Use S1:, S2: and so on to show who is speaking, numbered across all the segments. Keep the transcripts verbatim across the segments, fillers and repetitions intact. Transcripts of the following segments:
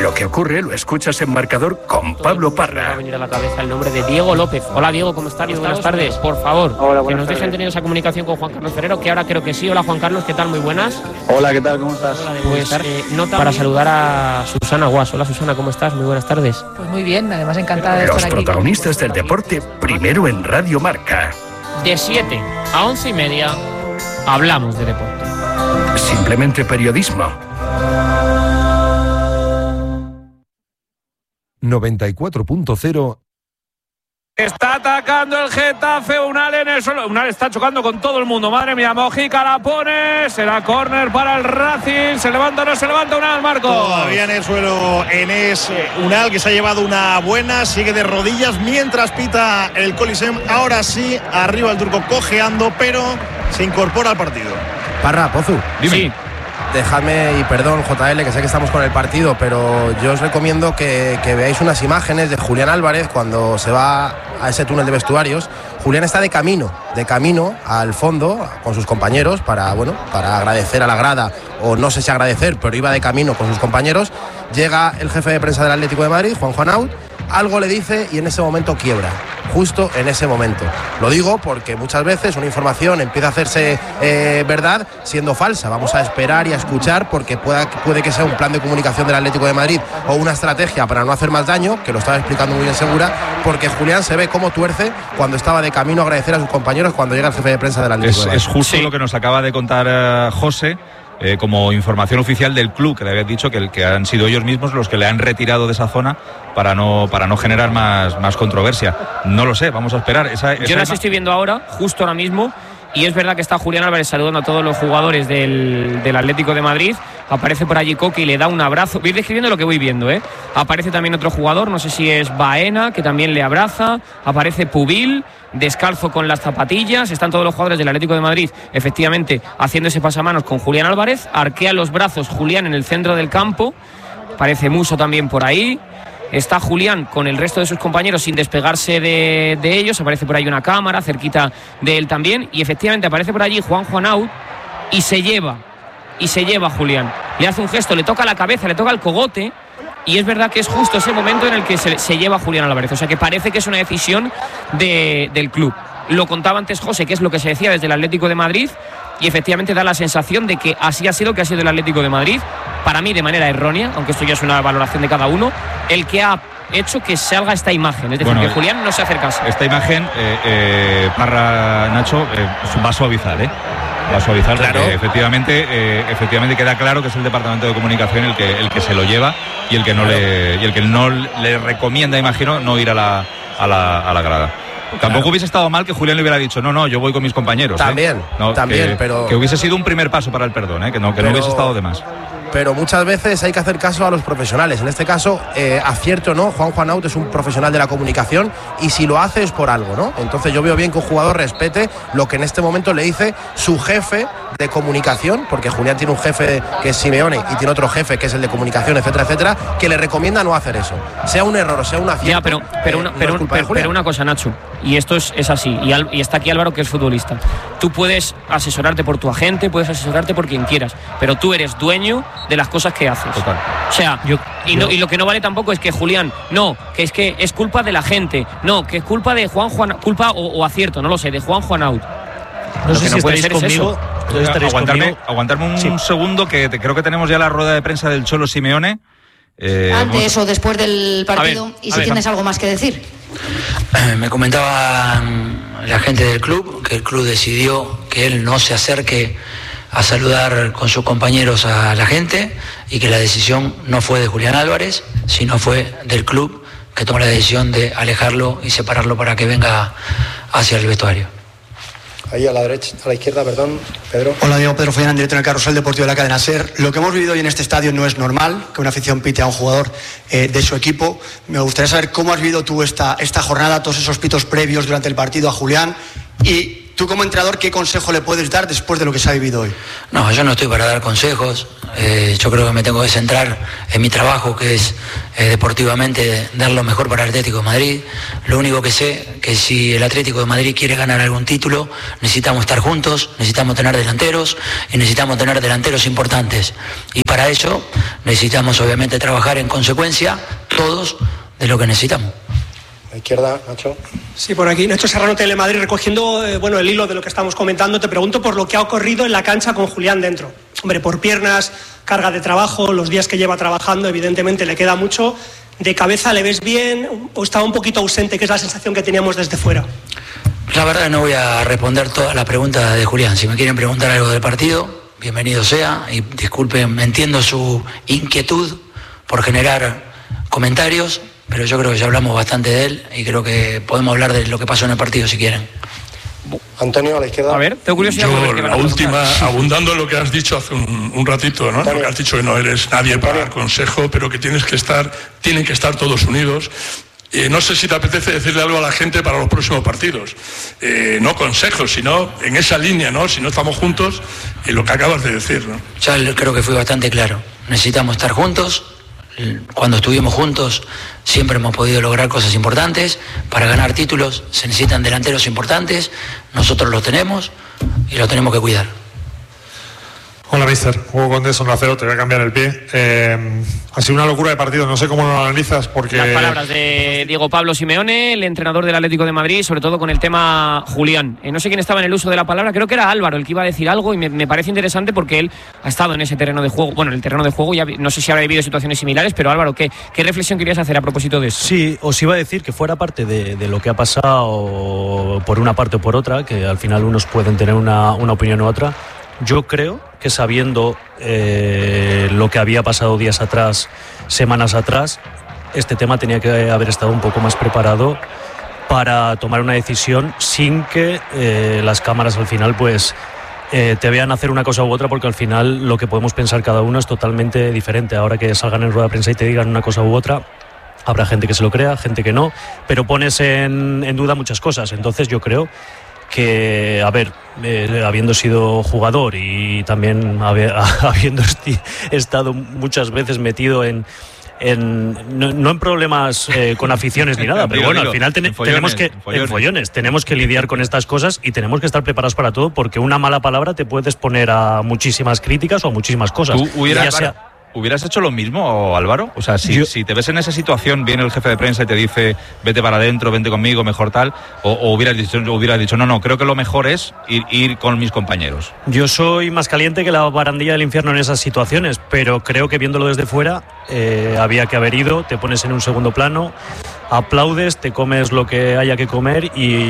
S1: Lo que ocurre lo escuchas en Marcador con Pablo Parra.
S2: Me va a venir a la cabeza el nombre de Diego López. Hola Diego, ¿cómo estás? Buenas tardes. Por favor,
S3: Hola,
S2: que nos
S3: tardes.
S2: dejen tener esa comunicación con Juan Carlos Ferrero, que ahora creo que sí. Hola Juan Carlos, ¿qué tal? Muy buenas.
S3: Hola, ¿qué tal? ¿Cómo estás?
S2: Pues eh, nota para saludar a Susana Guas. Hola Susana, ¿cómo estás? Muy buenas tardes.
S4: Pues muy bien, además encantada de
S1: Los
S4: estar aquí.
S1: protagonistas del deporte, primero en Radio Marca.
S2: De siete a once y media hablamos de deporte.
S1: Simplemente periodismo.
S5: noventa y cuatro punto cero.
S6: Está atacando el Getafe, Unal en el suelo. Unal está chocando con todo el mundo. Madre mía, Mojica la pone. Será córner para el Racing. Se levanta o no se levanta Unal, Marco.
S7: Todavía en el suelo Enes Unal, que se ha llevado una buena. Sigue de rodillas mientras pita el Coliseum. Ahora sí, arriba el turco cojeando, pero se incorpora al partido.
S8: Parra, Pozu.
S6: Dime.
S2: Sí.
S8: Dejadme, y perdón, J L, que sé que estamos con el partido, pero yo os recomiendo que, que veáis unas imágenes de Julián Álvarez cuando se va a ese túnel de vestuarios. Julián está de camino, de camino al fondo con sus compañeros para, bueno, para agradecer a la grada, o no sé si agradecer, pero iba de camino con sus compañeros. Llega el jefe de prensa del Atlético de Madrid, Juan Juanaut, algo le dice y en ese momento quiebra, justo en ese momento. Lo digo porque muchas veces una información empieza a hacerse eh, verdad siendo falsa. Vamos a esperar y a escuchar, porque pueda, puede que sea un plan de comunicación del Atlético de Madrid o una estrategia para no hacer más daño, que lo estaba explicando muy bien Segura, porque Julián se ve cómo tuerce cuando estaba de camino a agradecer a sus compañeros cuando llega el jefe de prensa del Atlético
S9: Es,
S8: de Madrid.
S9: es justo
S2: Sí.
S9: lo que nos acaba de contar uh, José. Eh, como información oficial del club, que le habían dicho que, que han sido ellos mismos los que le han retirado de esa zona para no, para no generar más, más controversia. No lo sé, vamos a esperar. Esa, esa
S2: Yo las
S9: ima-
S2: estoy viendo ahora, justo ahora mismo, y es verdad que está Julián Álvarez saludando a todos los jugadores del, del Atlético de Madrid. Aparece por allí Coque y le da un abrazo. Voy describiendo lo que voy viendo, ¿eh? Aparece también otro jugador, no sé si es Baena, que también le abraza. Aparece Pubil, descalzo con las zapatillas. Están todos los jugadores del Atlético de Madrid, efectivamente, haciendo ese pasamanos con Julián Álvarez. Arquea los brazos Julián en el centro del campo. Aparece Muso también por ahí. Está Julián con el resto de sus compañeros sin despegarse de, de ellos. Aparece por ahí una cámara cerquita de él también. Y efectivamente aparece por allí Juan Juanaut y se lleva, y se lleva a Julián. Le hace un gesto, le toca la cabeza, le toca el cogote. Y es verdad que es justo ese momento en el que se, se lleva a Julián Álvarez. O sea que parece que es una decisión de, del club. Lo contaba antes José, que es lo que se decía desde el Atlético de Madrid. Y efectivamente da la sensación de que así ha sido, que ha sido el Atlético de Madrid, para mí de manera errónea, aunque esto ya es una valoración de cada uno, el que ha hecho que salga esta imagen. Es decir,
S9: Bueno,
S2: que Julián no se hace caso.
S9: Esta imagen, eh, eh, Parra, Nacho, eh, va a suavizar, ¿eh? Va a suavizar,
S8: Claro.
S9: porque efectivamente, eh, efectivamente queda claro que es el departamento de comunicación el que, el que se lo lleva y el que no, le, y el que no le recomienda, imagino, no ir a la, a la, a la grada. Tampoco
S8: Claro.
S9: hubiese estado mal que Julián le hubiera dicho, no, no, yo voy con mis compañeros. ¿eh?
S8: También,
S9: No,
S8: también,
S9: que,
S8: pero-
S9: que hubiese sido un primer paso para el perdón, ¿eh? que, no, que
S8: Pero-
S9: no hubiese estado de más.
S8: Pero muchas veces hay que hacer caso a los profesionales. En este caso, eh, acierto o no, Juan Juanaut es un profesional de la comunicación, y si lo hace es por algo, ¿no? Entonces yo veo bien que un jugador respete lo que en este momento le dice su jefe de comunicación, porque Julián tiene un jefe que es Simeone y tiene otro jefe que es el de comunicación, etcétera, etcétera, que le recomienda no hacer eso. Sea un error o sea un acierto.
S2: Ya, pero, pero,
S8: eh,
S2: una,
S8: no
S2: pero,
S8: es culpa de
S2: pero-
S8: Julián.
S2: pero una cosa, Nacho, y esto es, es así, y, Al- y está aquí Álvaro, que es futbolista. Tú puedes asesorarte por tu agente, puedes asesorarte por quien quieras, pero tú eres dueño de las cosas que haces.
S9: Total.
S2: O sea, y, no- y lo que no vale tampoco es que Julián, no, que es que es culpa de la gente, no, que es culpa de Juan Juan, culpa o, o acierto, no lo sé, de Juan Juanaut.
S10: No
S2: Lo
S10: sé
S2: que
S10: si
S2: no puede
S10: estaréis
S2: ser es
S10: conmigo.
S2: eso.
S10: Entonces estaréis
S9: Aguantarme,
S10: conmigo.
S9: aguantarme un
S10: Sí.
S9: segundo, que te- creo que tenemos ya la rueda de prensa del Cholo Simeone. Eh, vamos-
S11: Antes o después del partido,
S2: ver,
S11: y
S2: a
S11: si
S2: ver.
S11: tienes algo más que decir.
S12: Me comentaba mm, la gente del club que el club decidió que él no se acerque a saludar con sus compañeros a la gente, y que la decisión no fue de Julián Álvarez, sino fue del club, que tomó la decisión de alejarlo y separarlo para que venga hacia el vestuario.
S8: Ahí a la derecha, a la izquierda, perdón, Pedro.
S13: Hola, Diego Pedro Follán, directo en el Carrusel Deportivo de la cadena SER. Lo que hemos vivido hoy en este estadio no es normal, que una afición pite a un jugador eh, de su equipo. Me gustaría saber cómo has vivido tú esta, esta jornada, todos esos pitos previos durante el partido a Julián, y tú como entrenador, ¿qué consejo le puedes dar después de lo que se ha vivido hoy?
S12: No, yo no estoy para dar consejos. Eh, yo creo que me tengo que centrar en mi trabajo, que es eh, deportivamente dar lo mejor para el Atlético de Madrid. Lo único que sé que si el Atlético de Madrid quiere ganar algún título, necesitamos estar juntos, necesitamos tener delanteros y necesitamos tener delanteros importantes. Y para ello necesitamos obviamente trabajar en consecuencia todos de lo que necesitamos.
S8: A la izquierda, Nacho.
S3: Sí, por aquí. Nacho Serrano, Telemadrid, recogiendo eh, bueno, el hilo de lo que estamos comentando, te pregunto por lo que ha ocurrido en la cancha con Julián dentro. Hombre, por piernas, carga de trabajo, los días que lleva trabajando, evidentemente le queda mucho. ¿De cabeza le ves bien o estaba un poquito ausente, que es la sensación que teníamos desde fuera?
S12: La verdad no voy a responder todas las preguntas de Julián. Si me quieren preguntar algo del partido, bienvenido sea. Y disculpen, entiendo su inquietud por generar comentarios, pero yo creo que ya hablamos bastante de él y creo que podemos hablar de lo que pasó en el partido si quieren.
S8: Antonio, a la izquierda.
S2: A ver, tengo curiosidad.
S4: Yo, la última, abundando en lo que has dicho hace un, un ratito, ¿no? Lo que has dicho que no eres nadie para dar consejo, pero que tienes que estar, tienen que estar todos unidos. Eh, no sé si te apetece decirle algo a la gente para los próximos partidos. Eh, no consejos, sino en esa línea, ¿no? Si no estamos juntos, en lo que acabas de decir, ¿no?
S12: Ya creo que fui bastante claro. Necesitamos estar juntos. Cuando estuvimos juntos siempre hemos podido lograr cosas importantes. Para ganar títulos se necesitan delanteros importantes. Nosotros los tenemos y los tenemos que cuidar.
S10: Hola, mister. Hugo Condés, Onda Cero, te voy a cambiar el pie. Eh, ha sido una locura de partido, no sé cómo lo analizas porque...
S2: Las palabras de Diego Pablo Simeone, el entrenador del Atlético de Madrid, sobre todo con el tema Julián. Eh, no sé quién estaba en el uso de la palabra, creo que era Álvaro el que iba a decir algo y me, me parece interesante porque él ha estado en ese terreno de juego, bueno, en el terreno de juego, ya no sé si habrá vivido situaciones similares, pero Álvaro, ¿qué, qué reflexión querías hacer a propósito de eso?
S14: Sí, os iba a decir que fuera parte de, de lo que ha pasado por una parte o por otra, que al final unos pueden tener una, una opinión u otra. Yo creo que sabiendo eh, lo que había pasado días atrás, semanas atrás, este tema tenía que haber estado un poco más preparado para tomar una decisión sin que eh, las cámaras al final pues eh, te vean hacer una cosa u otra, porque al final lo que podemos pensar cada uno es totalmente diferente. Ahora que salgan en rueda de prensa y te digan una cosa u otra, habrá gente que se lo crea, gente que no, pero pones en, en duda muchas cosas. Entonces yo creo que, a ver, eh, habiendo sido jugador y también haber, habiendo esti- estado muchas veces metido en, en no, no en problemas eh, con aficiones ni nada, pero bueno, al final ten- follones, tenemos que follones. en follones, tenemos que lidiar con estas cosas y tenemos que estar preparados para todo, porque una mala palabra te puede exponer a muchísimas críticas o a muchísimas cosas.
S9: ¿Tú hubieras,
S14: ya sea,
S9: ¿Hubieras hecho lo mismo, Álvaro? O sea, si,
S14: Yo...
S9: si te ves en esa situación, viene el jefe de prensa y te dice vete para adentro, vente conmigo, mejor tal, o, o hubieras dicho, hubieras dicho no, no, creo que lo mejor es ir, ir con mis compañeros.
S14: Yo soy más caliente que la barandilla del infierno en esas situaciones, pero creo que viéndolo desde fuera eh, había que haber ido, te pones en un segundo plano, aplaudes, te comes lo que haya que comer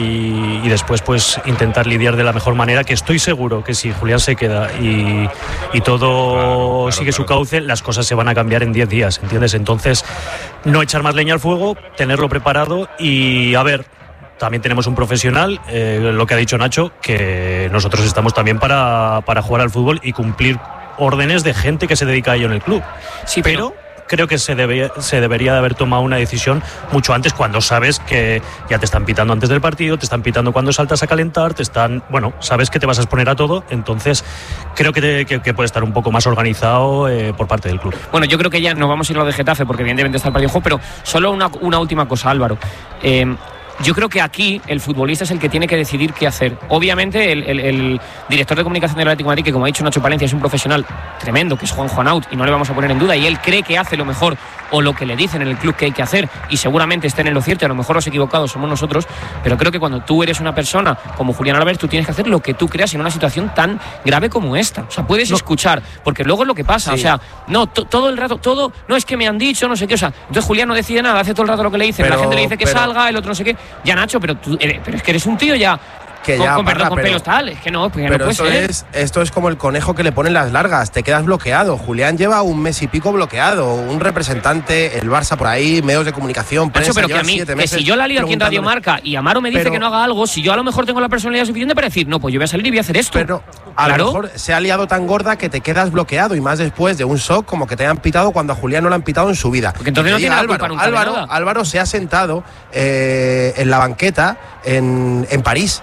S14: y, y después pues intentar lidiar de la mejor manera, que estoy seguro que si Julián se queda y, y todo claro, claro, sigue claro. su cauce, las cosas se van a cambiar en diez días, ¿entiendes? Entonces, no echar más leña al fuego, tenerlo preparado y a ver, también tenemos un profesional, eh, lo que ha dicho Nacho, que nosotros estamos también para, para jugar al fútbol y cumplir órdenes de gente que se dedica a ello en el club. Sí, pero... pero creo que se, debe, se debería de haber tomado una decisión mucho antes, cuando sabes que ya te están pitando antes del partido, te están pitando cuando saltas a calentar, te están, bueno, sabes que te vas a exponer a todo, entonces creo que, te, que, que puede estar un poco más organizado eh, por parte del club.
S2: Bueno, yo creo que ya nos vamos a ir a lo de Getafe, porque evidentemente está el partido en juego, pero solo una, una última cosa, Álvaro. Eh, Yo creo que aquí el futbolista es el que tiene que decidir qué hacer. Obviamente el, el, el director de comunicación del Atlético de Madrid, que como ha dicho Nacho Palencia, es un profesional tremendo, que es Juan Juanaut, y no le vamos a poner en duda, y él cree que hace lo mejor o lo que le dicen en el club que hay que hacer, y seguramente estén en lo cierto, y a lo mejor los equivocados somos nosotros, pero creo que cuando tú eres una persona como Julián Álvarez, tú tienes que hacer lo que tú creas en una situación tan grave como esta. O sea, puedes no. escuchar, porque luego es lo que pasa, sí. o sea, no, to, todo el rato, todo, no es que me han dicho, no sé qué, o sea, entonces Julián no decide nada, hace todo el rato lo que le dicen, pero, la gente le dice que pero, salga, el otro no sé qué, ya Nacho, pero tú eres, pero es que eres un tío ya
S8: que
S2: con,
S8: ya,
S2: con,
S8: parra,
S2: perdón, con
S8: pero,
S2: pelos tal, es que no, pues
S8: pero
S2: no puede
S8: esto
S2: ser.
S8: Es, esto es como el conejo que le ponen las largas, te quedas bloqueado. Julián lleva un mes y pico bloqueado, un representante, el Barça por ahí, medios de comunicación, prensa,
S2: Nacho, pero que a mí, que si yo la lío aquí en Radio Marca y Amaro me dice pero, que no haga algo, si yo a lo mejor tengo la personalidad suficiente para decir, no, pues yo voy a salir y voy a hacer esto.
S8: Pero a ¿Claro? lo mejor se ha liado tan gorda que te quedas bloqueado, y más después de un shock como que te hayan pitado cuando a Julián no lo han pitado en su vida.
S2: Porque entonces no tiene
S8: Álvaro,
S2: nunca
S8: Álvaro,
S2: nada.
S8: Álvaro se ha sentado eh, en la banqueta en, en París.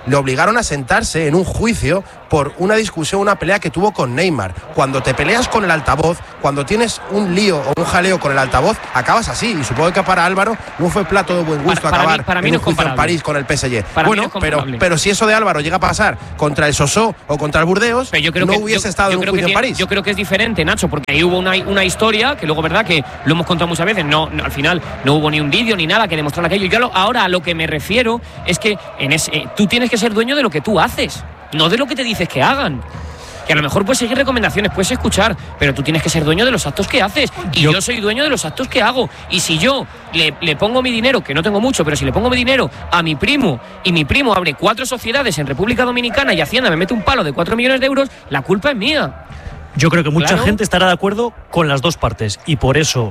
S8: le obligaron a sentarse en un juicio por una discusión, una pelea que tuvo con Neymar. Cuando te peleas con el altavoz, cuando tienes un lío o un jaleo con el altavoz, acabas así. Y supongo que para Álvaro no fue plato de buen gusto
S2: para, para
S8: acabar
S2: mí, para mí
S8: en
S2: no
S8: un juicio
S2: es
S8: en París con el P S G.
S2: Para
S8: bueno,
S2: no
S8: pero, pero si eso de Álvaro llega a pasar contra el Sossó o contra el Burdeos,
S2: yo creo
S8: no
S2: que,
S8: hubiese
S2: yo,
S8: estado
S2: yo
S8: en un
S2: creo
S8: juicio
S2: que
S8: en
S2: tiene,
S8: París.
S2: Yo creo que es diferente, Nacho, porque ahí hubo una, una historia que luego, verdad, que lo hemos contado muchas veces, no, no al final no hubo ni un vídeo ni nada que demostrara aquello. Yo lo, ahora a lo que me refiero es que en ese, eh, tú tienes que ser dueño de lo que tú haces, no de lo que te dices que hagan. Que a lo mejor puedes seguir recomendaciones, puedes escuchar, pero tú tienes que ser dueño de los actos que haces. Y yo, yo soy dueño de los actos que hago. Y si yo le, le pongo mi dinero, que no tengo mucho, pero si le pongo mi dinero a mi primo y mi primo abre cuatro sociedades en República Dominicana y Hacienda me mete un palo de cuatro millones de euros, la culpa es mía.
S14: Yo creo que mucha
S2: Claro.
S14: gente estará de acuerdo con las dos partes. Y por eso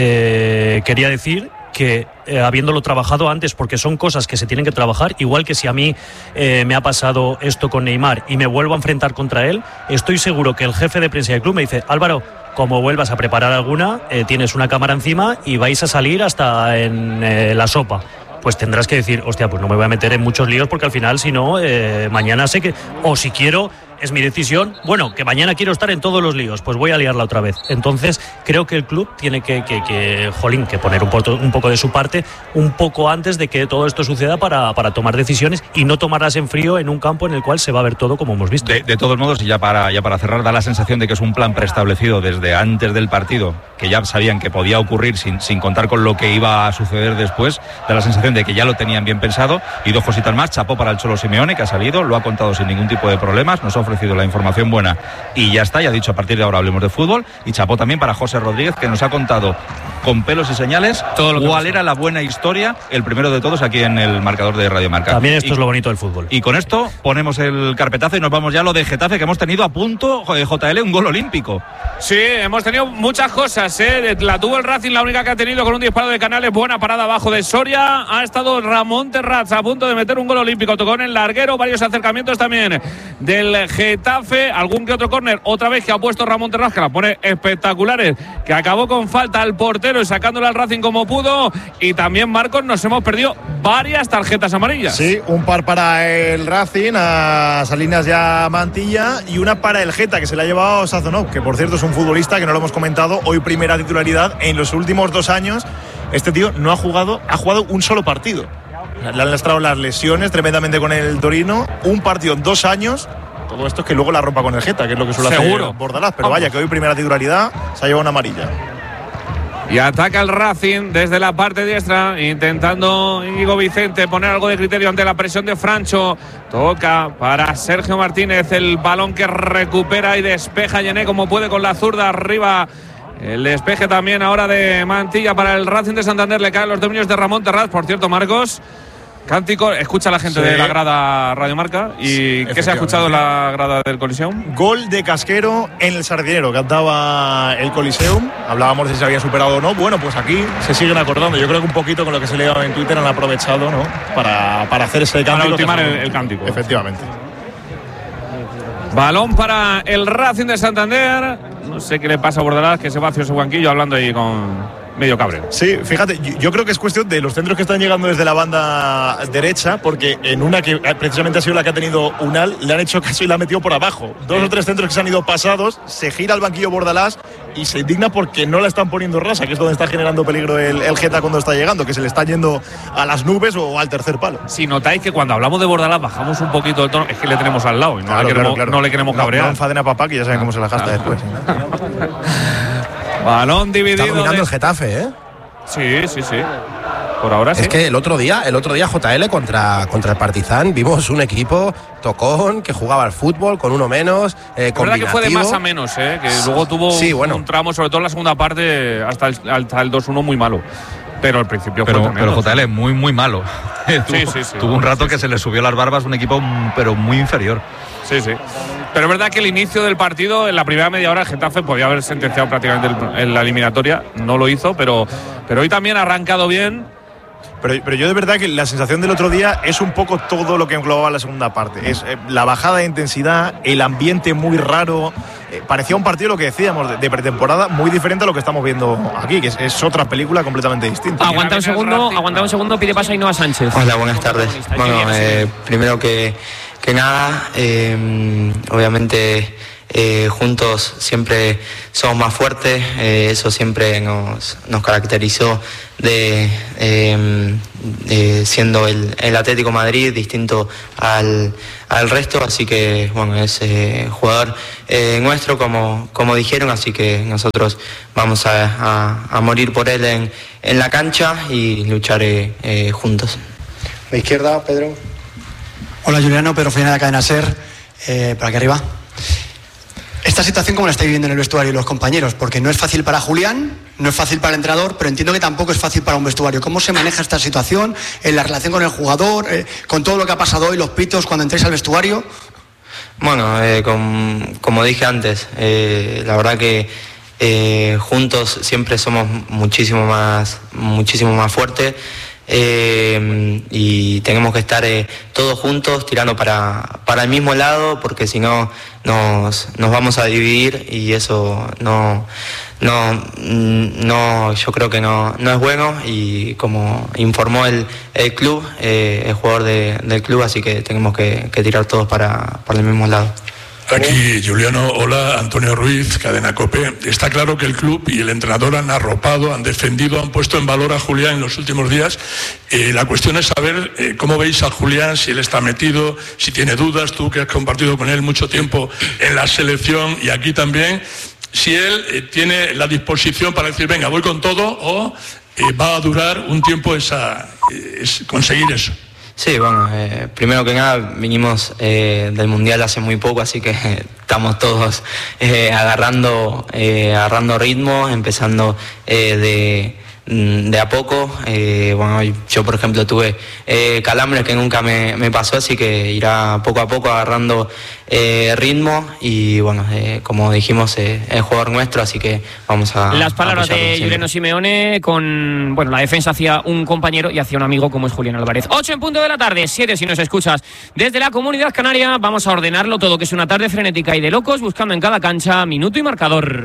S14: eh, quería decir que eh, habiéndolo trabajado antes, porque son cosas que se tienen que trabajar, igual que si a mí eh, me ha pasado esto con Neymar y me vuelvo a enfrentar contra él, estoy seguro que el jefe de prensa del club me dice: Álvaro, como vuelvas a preparar alguna, eh, tienes una cámara encima y vais a salir hasta en eh, la sopa. Pues tendrás que decir, hostia, pues no me voy a meter en muchos líos porque al final, si no, eh, mañana sé que, o si quiero, es mi decisión, bueno, que mañana quiero estar en todos los líos, pues voy a liarla otra vez. Entonces, creo que el club tiene que, que, que jolín, que poner un poco, un poco de su parte, un poco antes de que todo esto suceda para, para tomar decisiones y no tomarlas en frío en un campo en el cual se va a ver todo como hemos visto.
S9: De, de todos modos, y ya para, ya para cerrar, da la sensación de que es un plan preestablecido desde antes del partido, que ya sabían que podía ocurrir sin, sin contar con lo que iba a suceder después. Da la sensación de que ya lo tenían bien pensado. Y dos cositas más: chapó para el Cholo Simeone, que ha salido, lo ha contado sin ningún tipo de problemas, nos ha ofrecido la información buena y ya está, ya ha dicho a partir de ahora hablemos de fútbol. Y chapó también para José Rodríguez, que nos ha contado con pelos y señales todo lo que cuál era la buena historia, el primero de todos aquí en el marcador de Radio Marca.
S14: También esto
S9: y,
S14: es lo bonito del fútbol.
S9: Y con esto ponemos el carpetazo y nos vamos ya a lo de Getafe, que hemos tenido a punto, J L, un gol olímpico.
S6: Sí, hemos tenido muchas cosas, ¿eh? La tuvo el Racing, la única que ha tenido con un disparo de Canales, buena parada abajo de Soria. Ha estado Ramón Terraz a punto de meter un gol olímpico, tocó en el larguero, varios acercamientos también del Getafe, algún que otro córner, otra vez que ha puesto Ramón Terraz, que la pone espectaculares, que acabó con falta al portero y sacándole al Racing como pudo. Y también, Marcos, nos hemos perdido varias tarjetas amarillas.
S7: Sí, un par para el Racing, a Salinas ya Mantilla, y una para el Geta, que se la ha llevado Sazonov, que por cierto es un futbolista que no lo hemos comentado, hoy primera titularidad. En los últimos dos años este tío no ha jugado, ha jugado un solo partido. Le han lastrado las lesiones tremendamente con el Torino, un partido en dos años. Todo esto es que luego la rompa con el Geta, que es lo que suele
S6: Seguro.
S7: hacer Bordalás, pero vaya, que hoy primera titularidad se ha llevado una amarilla.
S6: Y ataca el Racing desde la parte diestra, intentando Íñigo Vicente poner algo de criterio ante la presión de Francho. Toca para Sergio Martínez, el balón que recupera y despeja Yené como puede con la zurda arriba. El despeje también ahora de Mantilla para el Racing de Santander. Le caen los dominios de Ramón Terraz. Por cierto, Marcos, cántico, escucha a la gente
S7: Sí.
S6: de la grada Radio Marca. ¿Y qué se ha escuchado en la grada del Coliseum?
S7: Gol de Casquero en el Sardinero, cantaba el Coliseum. Hablábamos de si se había superado o no. Bueno, pues aquí se siguen acordando. Yo creo que un poquito con lo que se lea en Twitter han aprovechado, ¿no? Para, para hacer ese cántico.
S6: Para ultimar
S7: que
S6: el,
S7: es-
S6: el cántico.
S7: Efectivamente.
S6: Balón para el Racing de Santander. No sé qué le pasa a Bordalás, que se va hacia su banquillo hablando ahí con medio cabreo.
S7: Sí, fíjate, yo, yo creo que es cuestión de los centros que están llegando desde la banda derecha, porque en una que precisamente ha sido la que ha tenido Unal, le han hecho caso y la ha metido por abajo. Dos sí. o tres centros que se han ido pasados, se gira al banquillo Bordalás y se indigna porque no la están poniendo rasa, que es donde está generando peligro el, el Geta cuando está llegando, que se le está yendo a las nubes o al tercer palo.
S6: Si notáis que cuando hablamos de Bordalás bajamos un poquito el tono, es que le tenemos al lado y no,
S7: claro,
S6: le, queremos,
S7: claro, claro.
S6: no le queremos cabrear.
S7: No, no enfaden a papá, que ya saben cómo se la gasta
S6: claro.
S7: después.
S6: Balón dividido.
S8: Está dominando
S6: de...
S8: el Getafe, ¿eh?
S6: Sí, sí, sí. Por ahora sí.
S8: Es que el otro día, el otro día J L contra, contra el Partizan vimos un equipo tocón que jugaba al fútbol con uno menos, eh,
S6: es verdad que fue de más a menos, ¿eh? Que luego tuvo
S8: sí, bueno.
S6: un tramo, sobre todo en la segunda parte, hasta el, hasta el dos uno muy malo. Pero al principio
S9: pero,
S6: fue tremendo.
S9: Pero J L muy, muy malo.
S6: Sí,
S9: tuvo,
S6: sí, sí.
S9: Tuvo un rato
S6: sí,
S9: que
S6: sí.
S9: se le subió las barbas un equipo pero muy inferior.
S6: Sí, sí. Pero es verdad que el inicio del partido, en la primera media hora, el Getafe podía haber sentenciado prácticamente el, en la eliminatoria. No lo hizo, pero, pero hoy también ha arrancado bien.
S7: Pero, pero yo de verdad que la sensación del otro día es un poco todo lo que englobaba la segunda parte. Es eh, la bajada de intensidad, el ambiente muy raro. Eh, parecía un partido, lo que decíamos, de, de pretemporada, muy diferente a lo que estamos viendo aquí, que es, es otra película completamente distinta.
S2: Aguanta un segundo, aguanta un segundo, pide paso a Ainhoa Sánchez.
S15: Hola, buenas tardes. Bueno, eh, primero que, que nada, eh, obviamente... Eh, juntos siempre somos más fuertes, eh, eso siempre nos, nos caracterizó de, eh, de siendo el, el Atlético Madrid distinto al, al resto, así que bueno, es eh, jugador eh, nuestro como, como dijeron, así que nosotros vamos a, a, a morir por él en, en la cancha y luchar eh, eh, juntos.
S13: A la izquierda, Pedro. Hola Juliano, Pedro Fellina de Cadena Ser, eh, para aquí arriba. Esta situación, ¿cómo la estáis viviendo en el vestuario y los compañeros? Porque no es fácil para Julián, no es fácil para el entrenador, pero entiendo que tampoco es fácil para un vestuario. ¿Cómo se maneja esta situación en la relación con el jugador, eh, con todo lo que ha pasado hoy, los pitos, cuando entréis al vestuario?
S15: Bueno, eh, con, como dije antes, eh, la verdad que eh, juntos siempre somos muchísimo más, muchísimo más fuertes. Eh, y tenemos que estar eh, todos juntos tirando para, para el mismo lado, porque si no nos, nos vamos a dividir y eso no, no, no yo creo que no, no es bueno, y como informó el, el club, eh, el jugador de, del club, así que tenemos que, que tirar todos para, para el mismo lado.
S4: Aquí, Juliano, hola, Antonio Ruiz, Cadena COPE. Está claro que el club y el entrenador han arropado, han defendido, han puesto en valor a Julián en los últimos días. Eh, la cuestión es saber eh, cómo veis a Julián, si él está metido, si tiene dudas, tú que has compartido con él mucho tiempo en la selección y aquí también, si él eh, tiene la disposición para decir, venga, voy con todo, o eh, va a durar un tiempo esa, eh, es conseguir eso.
S15: Sí, bueno, eh, primero que nada vinimos eh, del Mundial hace muy poco, así que eh, estamos todos eh, agarrando, eh, agarrando ritmo, empezando eh, de, de a poco. Eh, bueno, yo por ejemplo tuve eh, calambres que nunca me, me pasó, así que irá poco a poco agarrando eh, ritmo y bueno, eh, como dijimos, eh, es jugador nuestro, así que vamos a...
S2: Las palabras de Juliano Simeone con, bueno, la defensa hacia un compañero y hacia un amigo como es Julián Álvarez. ocho en punto de la tarde, siete si nos escuchas desde la Comunidad Canaria. Vamos a ordenarlo todo, que es una tarde frenética y de locos, buscando en cada cancha minuto y marcador.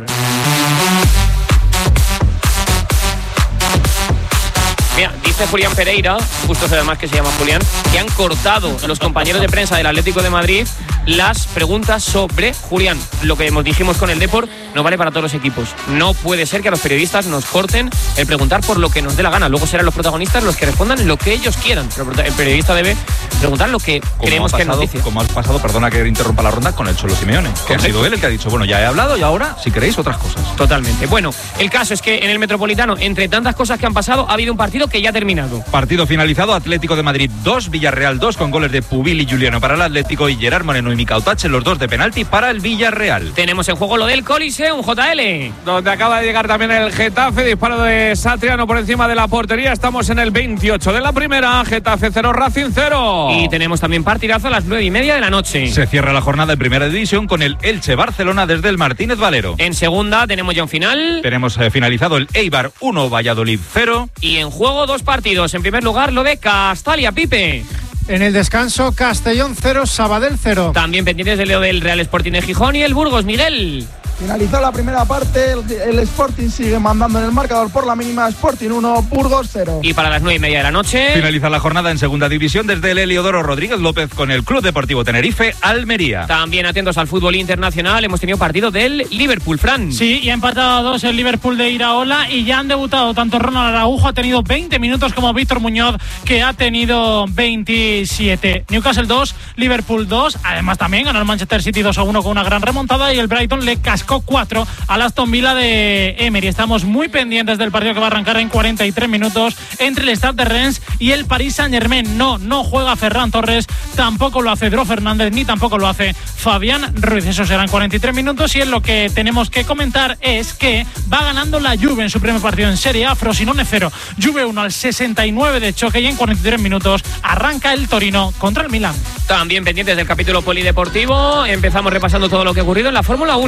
S2: Mira, dice Julián Pereira, justo además que se llama Julián, que han cortado los compañeros de prensa del Atlético de Madrid las preguntas sobre Julián. Lo que dijimos con el Depor no vale para todos los equipos. No puede ser que a los periodistas nos corten el preguntar por lo que nos dé la gana. Luego serán los protagonistas los que respondan lo que ellos quieran. Pero el periodista debe preguntar lo que creemos que es noticia.
S9: Como ha pasado, perdona que interrumpa la ronda, con el Cholo Simeone, que ha sido él el que ha dicho, bueno, ya he hablado y ahora, si queréis, otras cosas.
S2: Totalmente. Bueno, el caso es que en el Metropolitano, entre tantas cosas que han pasado, ha habido un partido que ya ha terminado.
S9: Partido finalizado, Atlético de Madrid dos, Villarreal dos, con goles de Pubil y Juliano para el Atlético y Gerard Moreno y Mica Otache, los dos de penalti para el Villarreal.
S2: Tenemos en juego lo del Coliseum, J L.
S6: Donde acaba de llegar también el Getafe, disparo de Satriano por encima de la portería. Estamos en el veintiocho de la primera, Getafe cero, Racing cero.
S2: Y tenemos también partidazo a las nueve y media de la noche.
S9: Se cierra la jornada en primera división con el Elche-Barcelona desde el Martínez Valero.
S2: En segunda tenemos ya un final.
S9: Tenemos eh, finalizado el Eibar uno, Valladolid cero.
S2: Y en juego dos partidos. En primer lugar lo de Castalia, Pipe.
S16: En el descanso, Castellón cero, Sabadell cero.
S2: También pendientes de lo del Real Sporting de Gijón y el Burgos, Miguel.
S17: Finalizó la primera parte, el, el Sporting sigue mandando en el marcador por la mínima, Sporting uno, Burgos cero.
S2: Y para las nueve y media de la noche
S9: finaliza la jornada en segunda división desde el Heliodoro Rodríguez López con el Club Deportivo Tenerife Almería.
S2: También atentos al fútbol internacional, hemos tenido partido del Liverpool, Fran.
S18: Sí, y ha empatado a dos el Liverpool de Iraola y ya han debutado tanto Ronald Araujo, ha tenido veinte minutos, como Víctor Muñoz, que ha tenido veintisiete. Newcastle dos, Liverpool dos, además también ganó el Manchester City dos a uno con una gran remontada y el Brighton le cascó cuatro al Aston Villa de Emery. Estamos muy pendientes del partido que va a arrancar en cuarenta y tres minutos entre el Stade de Rennes y el Paris Saint-Germain. No, no juega Ferran Torres, tampoco lo hace Dro Fernández, ni tampoco lo hace Fabián Ruiz. Eso serán cuarenta y tres minutos y en lo que tenemos que comentar es que va ganando la Juve en su primer partido en Serie A, Frosinone cero, Juve uno al sesenta y nueve de choque, y en cuarenta y tres minutos arranca el Torino contra el Milán.
S2: También pendientes del capítulo polideportivo, empezamos repasando todo lo que ha ocurrido en la Fórmula uno.
S9: Hoy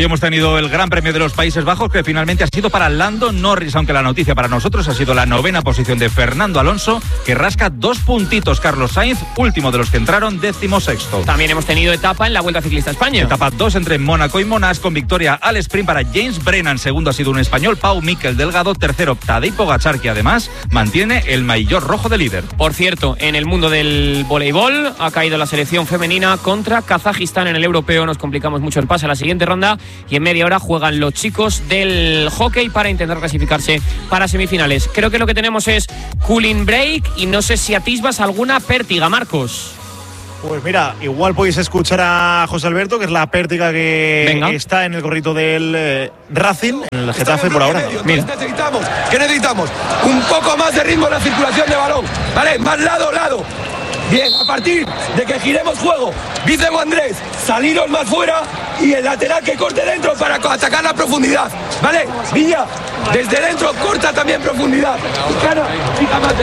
S9: Hoy hemos tenido el Gran Premio de los Países Bajos, que finalmente ha sido para Lando Norris, aunque la noticia para nosotros ha sido la novena posición de Fernando Alonso, que rasca dos puntitos. Carlos Sainz, último de los que entraron, décimo sexto.
S2: También hemos tenido etapa en la Vuelta Ciclista a España.
S9: Etapa dos entre Mónaco y Monash, con victoria al sprint para James Brennan. Segundo ha sido un español, Pau Miquel Delgado. Tercero, Tadej Pogačar, que además mantiene el maillot rojo de líder.
S2: Por cierto, en el mundo del voleibol ha caído la selección femenina contra Kazajistán en el europeo. Nos complicamos mucho el pase a la siguiente ronda y en media hora juegan los chicos del hockey para intentar clasificarse para semifinales. Creo que lo que tenemos es cooling break y no sé si atisbas alguna pértiga, Marcos.
S7: Pues mira, igual podéis escuchar a José Alberto, que es la pértiga que Venga. está en el gorrito del eh, Racing, en el Getafe por ahora.
S19: Mira. Necesitamos, ¿qué necesitamos? Un poco más de ritmo en la circulación de balón, ¿vale? Más lado, lado. Bien, a partir de que giremos juego, dice Andrés, saliros más fuera y el lateral que corte dentro para atacar la profundidad, ¿vale? Viña, desde dentro corta también profundidad. Cara, fija más